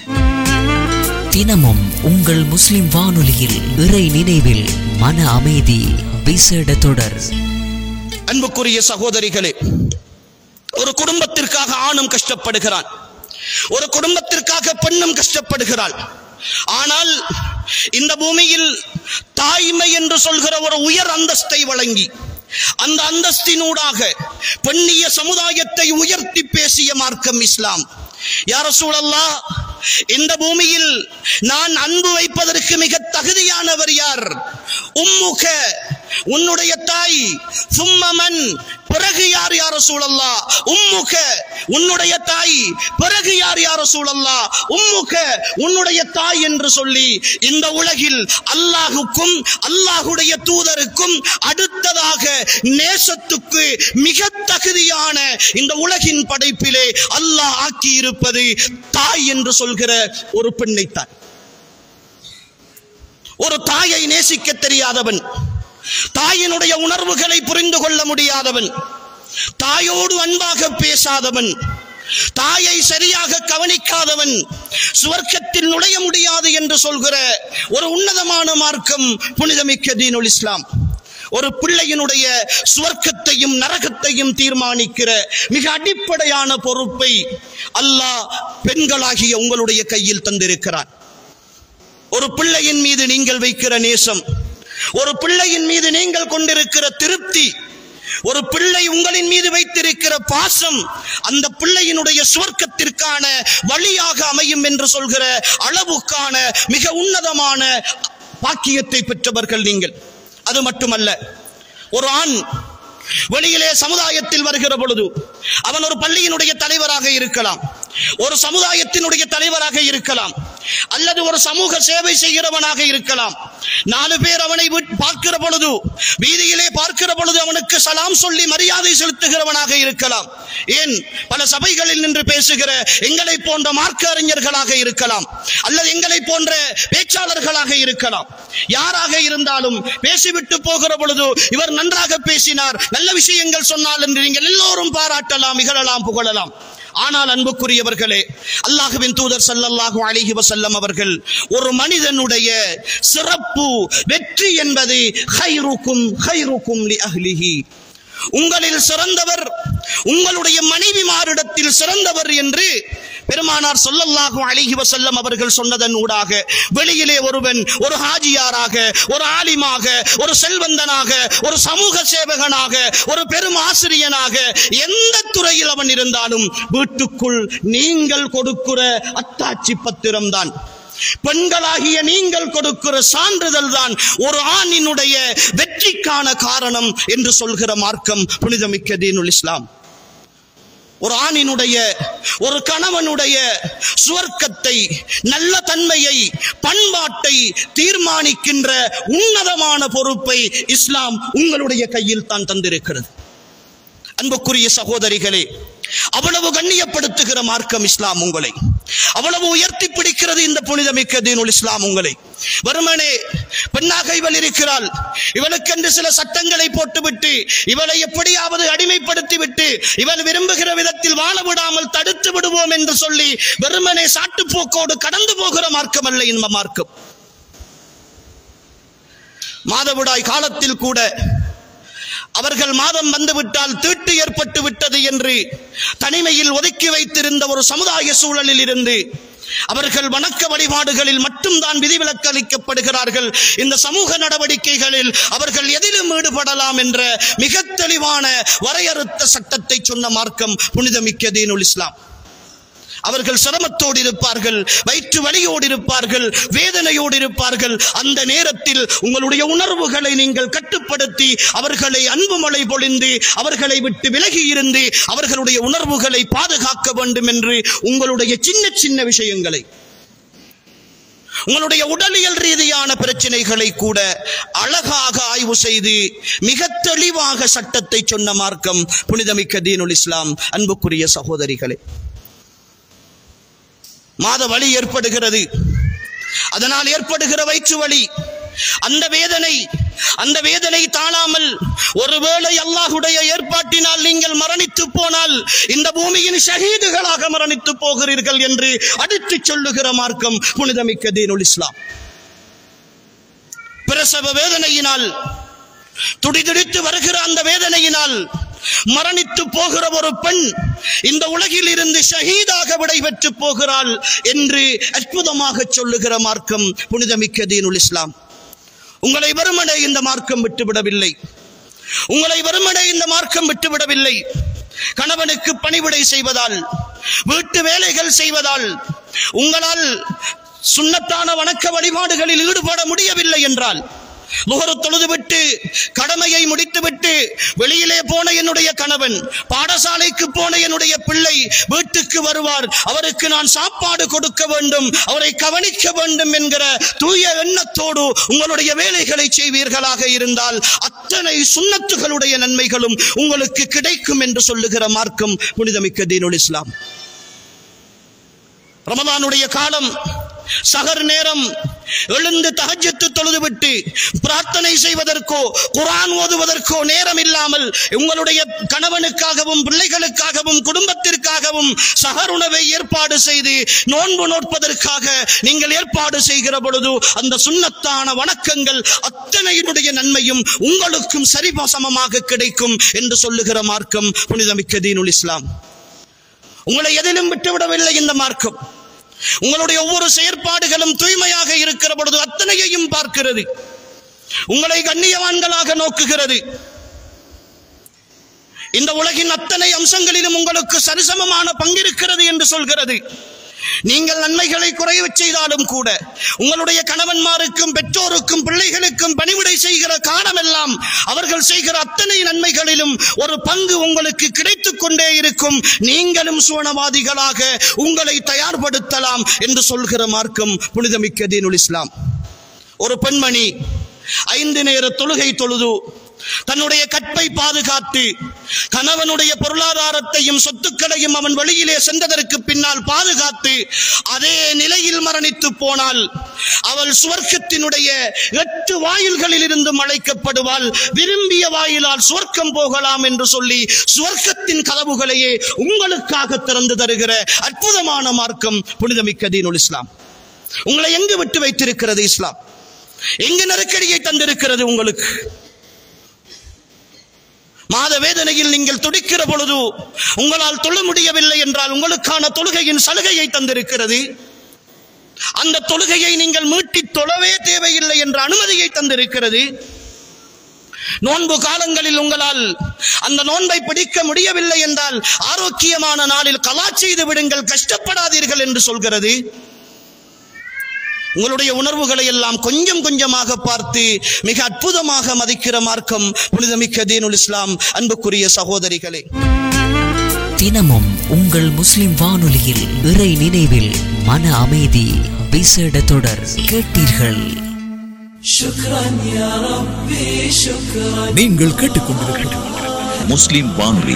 தினமும் உங்கள் முஸ்லிம் வானொலியில் இறை நினைவில் மன அமைதி விசேட தொடர். அன்புக்குரிய சகோதரிகளே, ஒரு குடும்பத்திற்காக ஆணும் கஷ்டப்படுகிறான், ஒரு குடும்பத்திற்காக பெண்ணும் கஷ்டப்படுகிறாள். ஆனால் இந்த பூமியில் தாய்மை என்று சொல்கிற ஒரு உயர் அந்தஸ்தை வழங்கி அந்த அந்தஸ்தினூடாக பெண்ணிய சமுதாயத்தை உயர்த்தி பேசிய மார்க்கம் இஸ்லாம். யா ரசூலல்லாஹ், இந்த பூமியில் நான் அன்பு வைப்பதற்கு மிக தகுதியானவர் யார்? உம்முக, உன்னுடைய தாய். சும்மமன், பிறகு யார் யா ரசூலல்லாஹ்? உம்முக, உன்னுடைய தாய். பிறகு யார் யா ரசூலல்லாஹ்? உம்முக, உன்னுடைய தாய் என்று சொல்லி இந்த உலகில் அல்லாஹுக்கும் அல்லாஹுடைய தூதருக்கும் அடுத்ததாக நேசத்துக்கு மிக தகுதியான இந்த உலகின் படைப்பிலே அல்லாஹ் ஆக்கி இருப்பது தாய் என்று சொல்கிற ஒரு பெண்ணைத்தான். ஒரு தாயை நேசிக்க தெரியாதவன், தாயினுடைய உணர்வுகளை புரிந்து கொள்ள முடியாதவன், தாயோடு அன்பாக பேசாதவன், தாயை சரியாக கவனிக்காதவன் சுவர்க்கத்தில் நுழைய முடியாது என்று சொல்கிற ஒரு உன்னதமான மார்க்கம் புனிதமிக்க தீனுல் இஸ்லாம். ஒரு பிள்ளையினுடைய சுவர்க்கத்தையும் நரகத்தையும் தீர்மானிக்கிற மிக அடிப்படையான பொறுப்பை அல்லாஹ் பெண்களாகிய உங்களுடைய கையில் தந்திருக்கிறார். ஒரு பிள்ளையின் மீது நீங்கள் வைக்கிற நேசம், ஒரு பிள்ளையின் மீது நீங்கள் கொண்டிருக்கிற திருப்தி, ஒரு பிள்ளை உங்களின் மீது வைத்திருக்கிற பாசம் அந்த பிள்ளையினுடைய சுவர்க்கத்திற்கான வழியாக அமையும் என்று சொல்கிற அளவுக்கான மிக உன்னதமான பாக்கியத்தை பெற்றவர்கள் நீங்கள். அது மட்டுமல்ல, ஒரு ஆண் வெளியிலே சமுதாயத்தில் வருகிற பொழுது அவன் ஒரு பள்ளியினுடைய தலைவராக இருக்கலாம், ஒரு சமுதாயத்தினுடைய தலைவராக இருக்கலாம், அல்லது ஒரு சமூக சேவை செய்கிறவனாக இருக்கலாம், 4 பேர் அவனை பார்க்கிற பொழுது, வீதியிலே பார்க்கிற பொழுது அவனுக்கு சலாம் சொல்லி மரியாதை செலுத்துகிறவனாக இருக்கலாம். ஏன், பல சபைகளில் நின்று பேசுகிற எங்களை போன்ற மார்க்க அறிஞர்களாக இருக்கலாம், அல்லது எங்களை போன்ற பேச்சாளர்களாக இருக்கலாம். யாராக இருந்தாலும் பேசிவிட்டு போகிற பொழுது இவர் நன்றாக பேசினார், நல்ல விஷயங்கள் சொன்னால் என்று நீங்கள் எல்லோரும் பாராட்டலாம், இகழலாம், புகழலாம். ஆனால் அன்புக்குரியவர்களே, அல்லாஹ்வின் தூதர் ஸல்லல்லாஹு அலைஹி வஸல்லம் அவர்கள் ஒரு மனிதனுடைய சிறப்பு வெற்றி என்பது கைருக்கும் கைருக்கும் லி அஹ்லிஹி, உங்களில் சிறந்தவர் உங்களுடைய மனைவிமாரிடத்தில் சிறந்தவர் என்று பெருமானார் ஸல்லல்லாஹு அலைஹி வஸல்லம் அவர்கள் சொன்னதன் ஊடாக வெளியிலே ஒருவன் ஒரு ஹாஜியாராக, ஒரு ஆலிமாக, ஒரு செல்வந்தனாக, ஒரு சமூக சேவகனாக, ஒரு பெரும் ஆசிரியனாக, எந்த துறையில் அவன் இருந்தாலும் வீட்டுக்குள் நீங்கள் கொடுக்கிற அத்தாட்சி பத்திரம் தான், பெண்களாகிய நீங்கள் கொடுக்கிற சான்றிதழ் தான் ஒரு ஆணினுடைய வெற்றிக்கான காரணம் என்று சொல்கிற மார்க்கம் புனிதமிக்க தீனுல் இஸ்லாம். ஒரு ஆணினுடைய, ஒரு கணவனுடைய சுவர்க்கத்தை, நல்ல தன்மையை, பண்பாட்டை தீர்மானிக்கின்ற உன்னதமான பொறுப்பை இஸ்லாம் உங்களுடைய கையில் தான் தந்திருக்கிறது. அன்புக்குரிய சகோதரிகளே, அவ்வளவு கண்ணியப்படுத்துகிற மார்க்கம் இஸ்லாம் உங்களை, அவ்வளவு உயர்த்தி பிடிக்கிறது இந்த புனிதமிக்க தீனுல் இஸ்லாம் உங்களை. வெறுமனே பெண்ணாக இவள் இருக்கிறாள், இவளுக்கென்று சில சட்டங்களை போட்டுவிட்டு, இவளை எப்படியாவது அடிமைப்படுத்திவிட்டு, இவள் விரும்புகிற விதத்தில் வாழ விடாமல் தடுத்து விடுவோம் என்று சொல்லி வெறுமனே சாட்டுப்போக்கோடு கடந்து போகிற மார்க்கம் அல்ல இந்த மார்க்கம். மாதவிடாய் காலத்தில் கூட அவர்கள் மாதம் வந்துவிட்டால் தீட்டு ஏற்பட்டு விட்டது என்று தனிமையில் ஒதுக்கி வைத்திருந்த ஒரு சமுதாய சூழலில் இருந்து அவர்கள் வணக்க வழிபாடுகளில் மட்டும்தான் விதிவிலக்கு அளிக்கப்படுகிறார்கள். இந்த சமூக நடவடிக்கைகளில் அவர்கள் எதிலும் ஈடுபடலாம் என்ற மிக தெளிவான வரையறுத்த சட்டத்தை சொன்ன மார்க்கம் புனிதமிக்க தீனுல் இஸ்லாம். அவர்கள் சிரமத்தோடு இருப்பார்கள், வயிற்று வலியோடு இருப்பார்கள், வேதனையோடு இருப்பார்கள். அந்த நேரத்தில் உங்களுடைய உணர்வுகளை நீங்கள் கட்டுப்படுத்தி அவர்களை அன்பு மழை பொழிந்து அவர்களை விட்டு விலகி இருந்து அவர்களுடைய உணர்வுகளை பாதுகாக்க வேண்டும் என்று உங்களுடைய சின்ன சின்ன விஷயங்களை, உங்களுடைய உடலியல் ரீதியான பிரச்சனைகளை கூட அழகாக ஆய்வு செய்து மிக தெளிவாக சட்டத்தை சொன்ன மார்க்கம் புனிதமிக்க தீனுல் இஸ்லாம். அன்புக்குரிய சகோதரிகளே, மாத வலி ஏற்படுகிறது, அதனால் ஏற்படுகிற வயிற்று வலி, அந்த வேதனை தாழாமல் ஒருவேளை அல்லாஹ்வுடைய ஏற்பாட்டினால் நீங்கள் மரணித்து போனால் இந்த பூமியின் ஷஹீதுகளாக மரணித்து போகிறீர்கள் என்று அடித்து சொல்லுகிற மார்க்கம் புனிதமிக்க தீனுல் இஸ்லாம். பிரசவ வேதனையினால், துடிதுடித்து வருகிற அந்த வேதனையினால் மரணித்து போகிற ஒரு பெண் இந்த உலகில் இருந்து ஷஹீதாக விடைபெற்று போகிறாள் என்று அற்புதமாக சொல்லுகிற மார்க்கம் புனிதமிக்க தீனுல் இஸ்லாம். உங்களை வெறுமனே இந்த மார்க்கம் விட்டுவிடவில்லை, உங்களை வெறுமனே இந்த மார்க்கம் விட்டுவிடவில்லை. கணவனுக்கு பணிவிடை செய்வதால், வீட்டு வேலைகள் செய்வதால் உங்களால் சுன்னத்தான வணக்க வழிபாடுகளில் ஈடுபட முடியவில்லை என்றால், முகரு தொழுதுவிட்டு கடமையை முடித்துவிட்டு வெளியிலே போன என்னுடைய கணவன், பாடசாலைக்கு போன என்னுடைய பிள்ளை வீட்டுக்கு வருவார், அவருக்கு நான் சாப்பாடு கொடுக்க வேண்டும், அவரை கவனிக்க வேண்டும் என்கிற தூய எண்ணத்தோடு உங்களுடைய வேலைகளை செய்வீர்களாக இருந்தால் அத்தனை சுன்னத்துகளுடைய நன்மைகளும் உங்களுக்கு கிடைக்கும் என்று சொல்லுகிற மார்க்கம் புனிதமிக்க தீனுல் இஸ்லாம். ரமலானுடைய காலம், சஹர் நேரம், எழுந்து தஹஜ்ஜத் தொழுதுவிட்டு பிரார்த்தனை செய்வதற்கோ குர்ஆன் ஓதுவதற்கோ நேரம் இல்லாமல் உங்களுடைய கணவனுக்காகவும் பிள்ளைகளுக்காகவும் குடும்பத்திற்காகவும் சஹர் உணவை ஏற்பாடு செய்து நோன்பு நோற்பதற்காக நீங்கள் ஏற்பாடு செய்கிற பொழுது அந்த சுன்னத்தான வணக்கங்கள் அத்தனையினுடைய நன்மையும் உங்களுக்கும் சரிசமமாக கிடைக்கும் என்று சொல்லுகிற மார்க்கம் புனிதமிக்க தீனுல் இஸ்லாம். உங்களை எதிலும் விட்டுவிடவில்லை இந்த மார்க்கம். உங்களுடைய ஒவ்வொரு செயற்பாடுகளும் தூய்மையாக இருக்கிற பொழுது அத்தனையையும் பார்க்கிறது, உங்களை கண்ணியவான்களாக நோக்குகிறது. இந்த உலகின் அத்தனை அம்சங்களிலும் உங்களுக்கு சரிசமமான பங்கிருக்கிறது என்று சொல்கிறது. நீங்கள் நன்மைகளை குறைவு செய்தாலும் கூட உங்களுடைய கணவன்மாருக்கும் பெற்றோருக்கும் பிள்ளைகளுக்கும் பணிவிடை செய்கிற காலமெல்லாம் அவர்கள் செய்கிற அத்தனை நன்மைகளிலும் ஒரு பங்கு உங்களுக்கு கிடைத்துக் கொண்டே இருக்கும். நீங்களும் சுவனவாதிகளாக உங்களை தயார்படுத்தலாம் என்று சொல்கிற மார்க்கம் புனிதமிக்க தீனுல் இஸ்லாம். ஒரு பெண்மணி 5 நேர தொழுகை தொழுது தன்னுடைய கற்பை பாதுகாத்து கணவனுடைய பொருளாதாரத்தையும் சொத்துக்களையும் அவன் வெளியிலே சென்றதற்கு பின்னால் பாதுகாத்து அதே நிலையில் மரணித்து போனால் அவள் சுவர்க்கத்தினுடைய 8 வாயில்களில் இருந்து அழைக்கப்படுவாள். விரும்பிய வாயிலால் சுவர்க்கம் போகலாம் என்று சொல்லி சுவர்க்கத்தின் கதவுகளையே உங்களுக்காக திறந்து தருகிற அற்புதமான மார்க்கம் புனிதமிக்க தீனுல் இஸ்லாம். உங்களை எங்கு விட்டு வைத்திருக்கிறது இஸ்லாம்? எங்கு நெருக்கடியை தந்திருக்கிறது உங்களுக்கு? மாத வேதனையில் நீங்கள் துடிக்கிற பொழுது உங்களால் தொழ முடியவில்லை என்றால் உங்களுக்கான தொழுகையின் சலுகையை தந்திருக்கிறது. அந்த தொழுகையை நீங்கள் மீட்டி தொழவே தேவையில்லை என்ற அனுமதியை தந்திருக்கிறது. நோன்பு காலங்களில் உங்களால் அந்த நோன்பை பிடிக்க முடியவில்லை என்றால் ஆரோக்கியமான நாளில் கலா செய்து விடுங்கள், கஷ்டப்படாதீர்கள் என்று சொல்கிறது. உங்களுடைய உணர்வுகளை எல்லாம் கொஞ்சம் கொஞ்சமாக பார்த்து மிக அற்புதமாக மதிக்கிற மார்க்கம் புனிதமிக்க தீனுல் இஸ்லாம். அன்புக்குரிய சகோதரிகளே, தினமும் உங்கள் முஸ்லிம் வானொலியில் இறை நினைவில் மன அமைதி விசேட தொடர் கேட்டீர்கள். நீங்கள் கேட்டுக்கொண்டிருப்பது முஸ்லிம் வானொலி.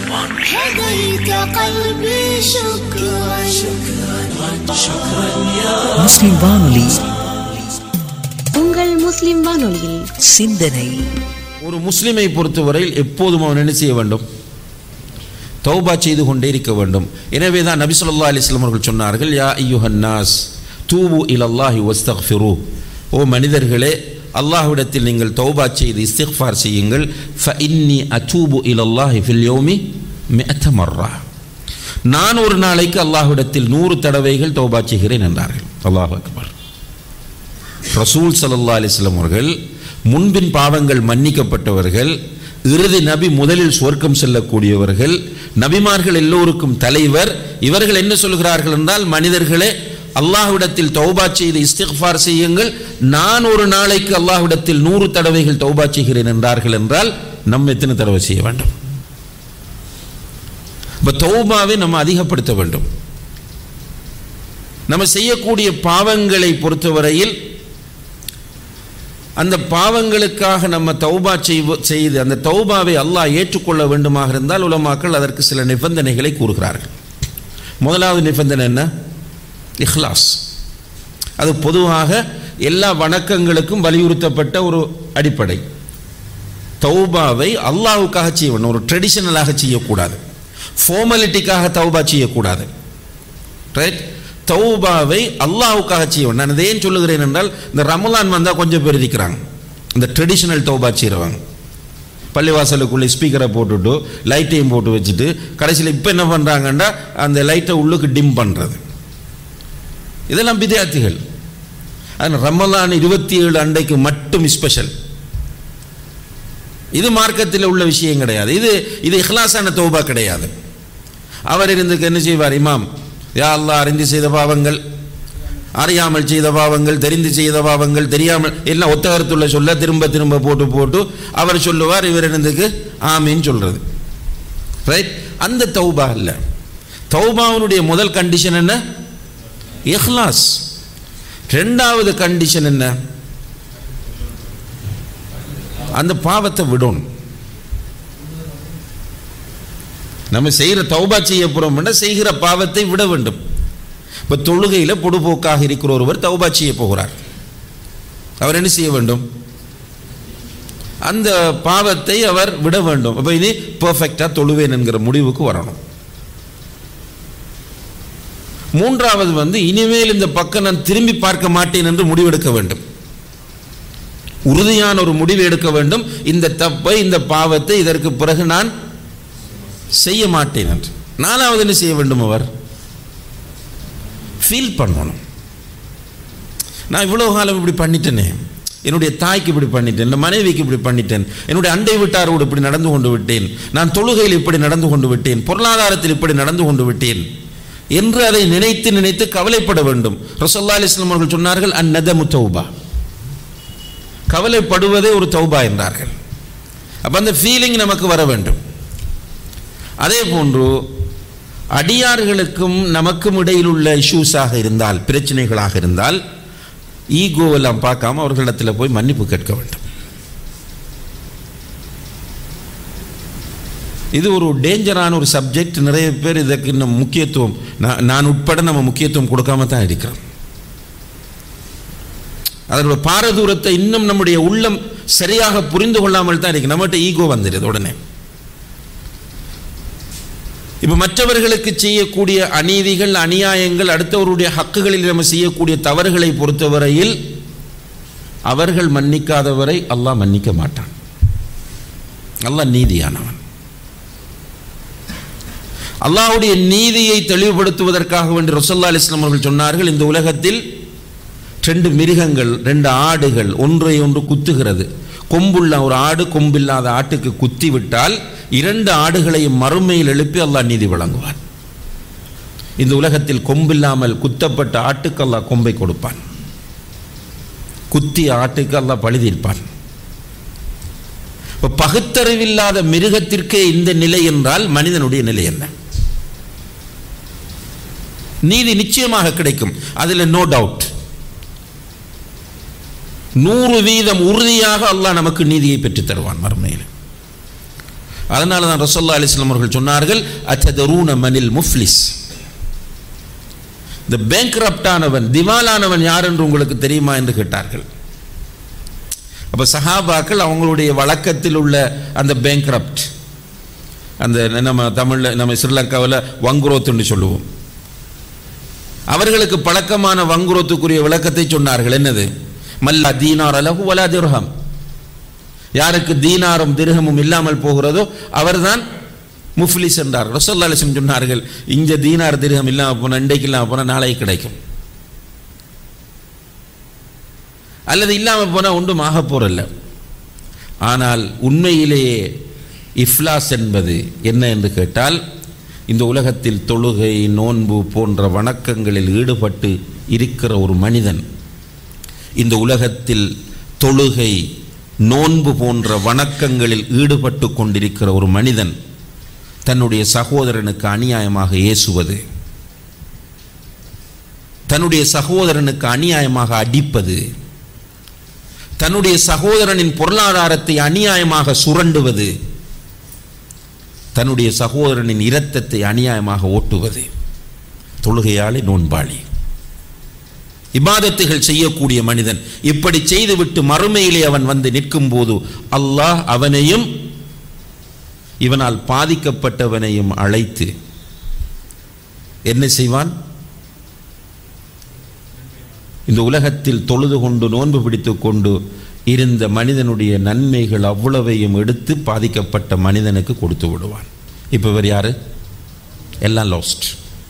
முஸ்லிம் வானொலி, உங்கள் முஸ்லிம் வானொலியில் சிந்தனை. ஒரு முஸ்லிமை பொறுத்தவரையில் எப்போதும் அவன் என்ன செய்ய வேண்டும்? தௌபா செய்து கொண்டே இருக்க வேண்டும். எனவே தான் நபி ஸல்லல்லாஹு அலைஹி வஸல்லம் அவர்கள் சொன்னார்கள், யா அய்யுஹன் நாஸ் தூபு இலல்லாஹி வஸ்தக்ஃபிரு, ஓ மனிதர்களே, அல்லாஹ்விடத்தில் நீங்கள் தௌபா செய்து இஸ்திக்ஃபார் செய்யுங்கள். ஃபஇன்னி அதூபு இலல்லாஹி ஃபில் யௌமி 100 மர்ரா, நான் ஒரு நாளைக்கு அல்லாஹ்விடத்தில் 100 தடவைகள் தௌபா செய்கிறேன் என்றார்கள். அல்லாஹ் அக்பர். ரசூல் ஸல்லல்லாஹு அலைஹி வஸல்லம் அவர்கள் முன்பின் பாவங்கள் மன்னிக்கப்பட்டவர்கள், இறுதி நபி, முதலில் சுவர்க்கம் செல்லக்கூடியவர்கள், நபிமார்கள் எல்லோருக்கும் தலைவர். இவர்கள் என்ன சொல்கிறார்கள் என்றால், மனிதர்களே, அல்லாஹ்விடத்தில் தௌபா செய்து இஸ்திக்ஃபார் செய்யுங்கள், நான் ஒரு நாளைக்கு அல்லாஹ்விடத்தில் 100 தடவைகள் தௌபா செய்கிறேன் என்றார்கள். என்றால் நம்ம எத்தனை தடவை செய்ய வேண்டும்? இப்போ தௌபாவை நம்ம அதிகப்படுத்த வேண்டும். நம்ம செய்யக்கூடிய பாவங்களை பொறுத்தவரையில் அந்த பாவங்களுக்காக நம்ம தௌபா செய்து அந்த தௌபாவை அல்லாஹ் ஏற்றுக்கொள்ள வேண்டுமாக இருந்தால் உலமாக்கள் அதற்கு சில நிபந்தனைகளை கூறுகிறார்கள். முதலாவது நிபந்தனை என்ன? இஹ்லாஸ். அது பொதுவாக எல்லா வணக்கங்களுக்கும் வலியுறுத்தப்பட்ட ஒரு அடிப்படை. தௌபாவை அல்லாஹ்வுக்காக செய்ய வேண்டும், ஒரு ட்ரெடிஷனலாக செய்யக்கூடாது, ஃபார்மாலிட்டிக்காக தௌபா செய்யக்கூடாது. ரைட்? தௌபாவை அல்லாஹ்வுக்காக செய்ய வேண்டும். நான் ஏன் சொல்லுகிறேன் என்றால், இந்த ரமலான் வந்தால் கொஞ்சம் பேர் இருக்கிறாங்க, இந்த ட்ரெடிஷனல் தௌபா செய்கிறவங்க, பள்ளிவாசலுக்குள்ளே ஸ்பீக்கரை போட்டுட்டு லைட்டையும் போட்டு வச்சுட்டு கடைசியில் இப்போ என்ன பண்ணுறாங்கன்னா அந்த லைட்டை உள்ளுக்கு டிம் பண்ணுறது. இதெல்லாம் பித்அத்துகள். அது ரமலான் 27 அன்றைக்கு மட்டும் ஸ்பெஷல். இது மார்க்கத்தில் உள்ள விஷயம் கிடையாது. இது இஹ்லாஸான தௌபா கிடையாது. அவர் இருந்துக்கு என்ன செய்வார்? இமாம், யா அல்லாஹ், அறிந்து செய்த பாவங்கள், அறியாமல் செய்த பாவங்கள், தெரிந்து செய்த பாவங்கள், தெரியாமல் எல்லாம் ஒத்த கருத்துள்ள சொல்ல திரும்ப திரும்ப போட்டு அவர் சொல்லுவார், இவர் இருந்துக்கு ஆமீன் சொல்றது. ரைட்? அந்த தௌபா இல்லை. தௌபாவுடைய முதல் கண்டிஷன் என்ன? இஹ்லாஸ். ரெண்டாவது கண்டிஷன் என்ன? அந்த பாவத்தை விடணும். நம்ம செய்கிற தௌபா செய்ய போறோம்னா செய்கிற பாவத்தை விட வேண்டும். இப்போ தொழுகையில் பொடுபோக்காக இருக்கிற ஒருவர் தௌபா செய்ய போகிறார், அவர் என்ன செய்ய வேண்டும்? அந்த பாவத்தை அவர் விட வேண்டும். அப்போ இனி பெர்ஃபெக்டாக தொழுவேன் என்கிற முடிவுக்கு வரணும். மூன்றாவது இனிமேல் இந்த பக்கம் நான் திரும்பி பார்க்க மாட்டேன் என்று முடிவெடுக்க வேண்டும். உறுதியான ஒரு முடிவு எடுக்க வேண்டும். இந்த தப்பை, இந்த பாவத்தை இதற்கு பிறகு நான் செய்ய மாட்டேன் என்று. நாலாவது என்ன செய்ய வேண்டும்? அவர் ஃபீல் பண்ணணும், நான் இவ்வளவு காலம் இப்படி பண்ணிட்டேனே, என்னுடைய தாய்க்கு இப்படி பண்ணிட்டேன், என் மனைவிக்கு இப்படி பண்ணிட்டேன், என்னுடைய அண்டை வீட்டாரோடு இப்படி நடந்து கொண்டு விட்டேன், நான் தொழுகையில் இப்படி நடந்து கொண்டு விட்டேன், பொருளாதாரத்தில் இப்படி நடந்து கொண்டு விட்டேன் என்று அதை நினைத்து நினைத்து கவலைப்பட வேண்டும். ரசூலுல்லாஹி அலைஹி வஸல்லம் அவர்கள் சொன்னார்கள், அந்நதமு தௌபா, கவலைப்படுவதே ஒரு தௌபா என்றார்கள். அப்ப அந்த ஃபீலிங் நமக்கு வர வேண்டும். அதே போன்று அடியார்களுக்கும் நமக்கும் இடையில் உள்ள இஷ்யூஸாக இருந்தால், பிரச்சனைகளாக இருந்தால், ஈகோவெல்லாம் பார்க்காம அவர்களிடத்தில் போய் மன்னிப்பு கேட்க வேண்டும். இது ஒரு டேஞ்சரான ஒரு சப்ஜெக்ட். நிறைய பேர் இதற்கு இன்னும் முக்கியத்துவம், நான் உட்பட நம்ம முக்கியத்துவம் கொடுக்காம தான் இருக்கிறோம். அதோட பாரதூரத்தை இன்னும் நம்முடைய உள்ளம் சரியாக புரிந்து கொள்ளாமல் தான் இருக்கு. நம்மகிட்ட ஈகோ வந்துடுது உடனே. இப்ப மற்றவர்களுக்கு செய்யக்கூடிய அநீதிகள், அநியாயங்கள், அடுத்தவருடைய ஹக்குகளில் நம்ம செய்யக்கூடிய தவறுகளை பொறுத்தவரையில் அவர்கள் மன்னிக்காதவரை அல்லாஹ் மன்னிக்க மாட்டான். அல்லாஹ் நீதியானவன். அல்லாஹ்வுடைய நீதியை தெளிவுபடுத்துவதற்காக வேண்டி ரசூலுல்லாஹி அலைஹி வஸல்லம் அவர்கள் சொன்னார்கள், இந்த உலகத்தில் 2 மிருகங்கள், 2 ஆடுகள் ஒன்றை ஒன்று குத்துகிறது. கொம்புள்ள ஒரு ஆடு கொம்பில்லாத ஆட்டுக்கு குத்தி விட்டால் 2 ஆடுகளையும் மறுமையில் எழுப்பி அல்லாஹ் நீதி வழங்குவான். இந்த உலகத்தில் கொம்பில்லாமல் குத்தப்பட்ட ஆட்டுக்கு அல்லாஹ் கொம்பை கொடுப்பான், குத்திய ஆட்டுக்கு அல்லாஹ் பழி தீர்ப்பான். பகுத்தறிவில்லாத மிருகத்திற்கே இந்த நிலை என்றால் மனிதனுடைய நிலை என்ன? நீதி நிச்சயமாக கிடைக்கும், அதில் நோ டவுட். 100% உறுதியாக அல்லாஹ் நமக்கு நீதியை பெற்றுத் தருவான் மறுமையில். அதனால தான் ரசூலுல்லாஹி அலைஹி வஸல்லம் அவர்கள் சொன்னார்கள், அத்ததரூன மனில் முஃப்லிஸ், இந்த பேங்க்ரப்ட் ஆனவன், திவாலானவன் யார் என்று உங்களுக்கு தெரியுமா என்று கேட்டார்கள். அப்ப சஹாபாக்கள் அவங்களுடைய வழக்கத்தில் உள்ள அந்த பேங்க்ரப்ட், அந்த நம்ம தமிழ்ல, நம்ம ஸ்ரீலங்காவில் வங்குரோத்துன்னு சொல்லுவோம், அவர்களுக்கு பழக்கமான வங்குரோத்துக்குரிய விளக்கத்தை சொன்னார்கள். என்னது? மல்லா தீனார் அலஹு வலா திர்ஹம், யாருக்கு தீனாரும் திர்ஹமும் இல்லாமல் போகிறதோ அவர்தான் முஃப்லிஸ் என்றார். ரசூலுல்லாஹி அலைஹி வஸல்லம் சொன்னார்கள், இங்க தீனார் திர்ஹம் இல்லாமல் போனால் இன்றைக்கு இல்லாமல் போனால் நாளைக்கு கிடைக்கும், அல்லது இல்லாமல் போனால் ஒன்றும் ஆக போறல்ல. ஆனால் உண்மையிலேயே இஃப்லாஸ் என்பது என்ன என்று கேட்டால், இந்த உலகத்தில் தொழுகை, நோன்பு போன்ற வணக்கங்களில் ஈடுபட்டு இருக்கிற ஒரு மனிதன், இந்த உலகத்தில் தொழுகை, நோன்பு போன்ற வணக்கங்களில் ஈடுபட்டு கொண்டிருக்கிற ஒரு மனிதன் தன்னுடைய சகோதரனுக்கு அநியாயமாக ஏசுவது, தன்னுடைய சகோதரனுக்கு அநியாயமாக அடிப்பது, தன்னுடைய சகோதரனின் பொருளாதாரத்தை அநியாயமாக சுரண்டுவது, தன்னுடைய சகோதரனின் இரத்தத்தை அநியாயமாக ஓட்டுவது, தொழுகையாளி, நோன்பாளி, இபாதத்துகள் செய்யக்கூடிய மனிதன் இப்படி செய்துவிட்டு மறுமையிலே அவன் வந்து நிற்கும் போது அல்லாஹ் அவனையும் இவனால் பாதிக்கப்பட்டவனையும் அழைத்து என்ன செய்வான்? இந்த உலகத்தில் தொழுது கொண்டு நோன்பு பிடித்து கொண்டு இருந்த மனிதனுடைய நன்மைகள் அவ்வளவையும் எடுத்து பாதிக்கப்பட்ட மனிதனுக்கு கொடுத்து விடுவான். இப்போ இவர் யாரு? எல்லாம் லாஸ்ட்.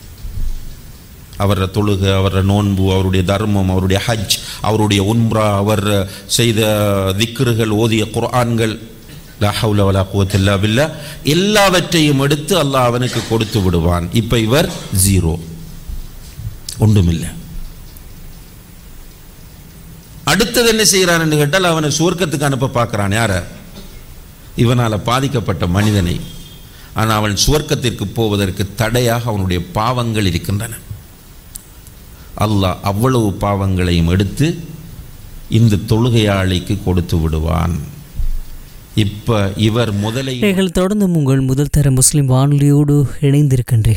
அவர தொழுகை, அவர நோன்பு, அவருடைய தர்மம், அவருடைய ஹஜ், அவருடைய உம்ரா, அவர் செய்த திக்ருகள், ஓதிய குர்ஆன்கள், லா ஹவ்ல வலா குவத்த இல்லா பில்லாஹ், எல்லாவற்றையும் எடுத்து அல்லாஹ் அவனுக்கு கொடுத்து விடுவான். இப்போ இவர் ஜீரோ, ஒன்றுமில்லை. அடுத்தது என்ன செய்கிறான் என்று கேட்டால், அவனை சுவர்க்கத்துக்கு அனுப்ப பார்க்கிறான். யார? இவனால் பாதிக்கப்பட்ட மனிதனை. ஆனால் அவன் சுவர்க்கத்திற்கு போவதற்கு தடையாக அவனுடைய பாவங்கள் இருக்கின்றன. அல்லாஹ் அவ்வளவு பாவங்களையும் எடுத்து இந்த தொழுகையாளிக்கு கொடுத்து விடுவான். இப்ப இவர் முதலை நீங்கள் தொடர்ந்து உங்கள் முதல் தர முஸ்லிம் வானொலியோடு இணைந்திருக்கின்றீர்கள்.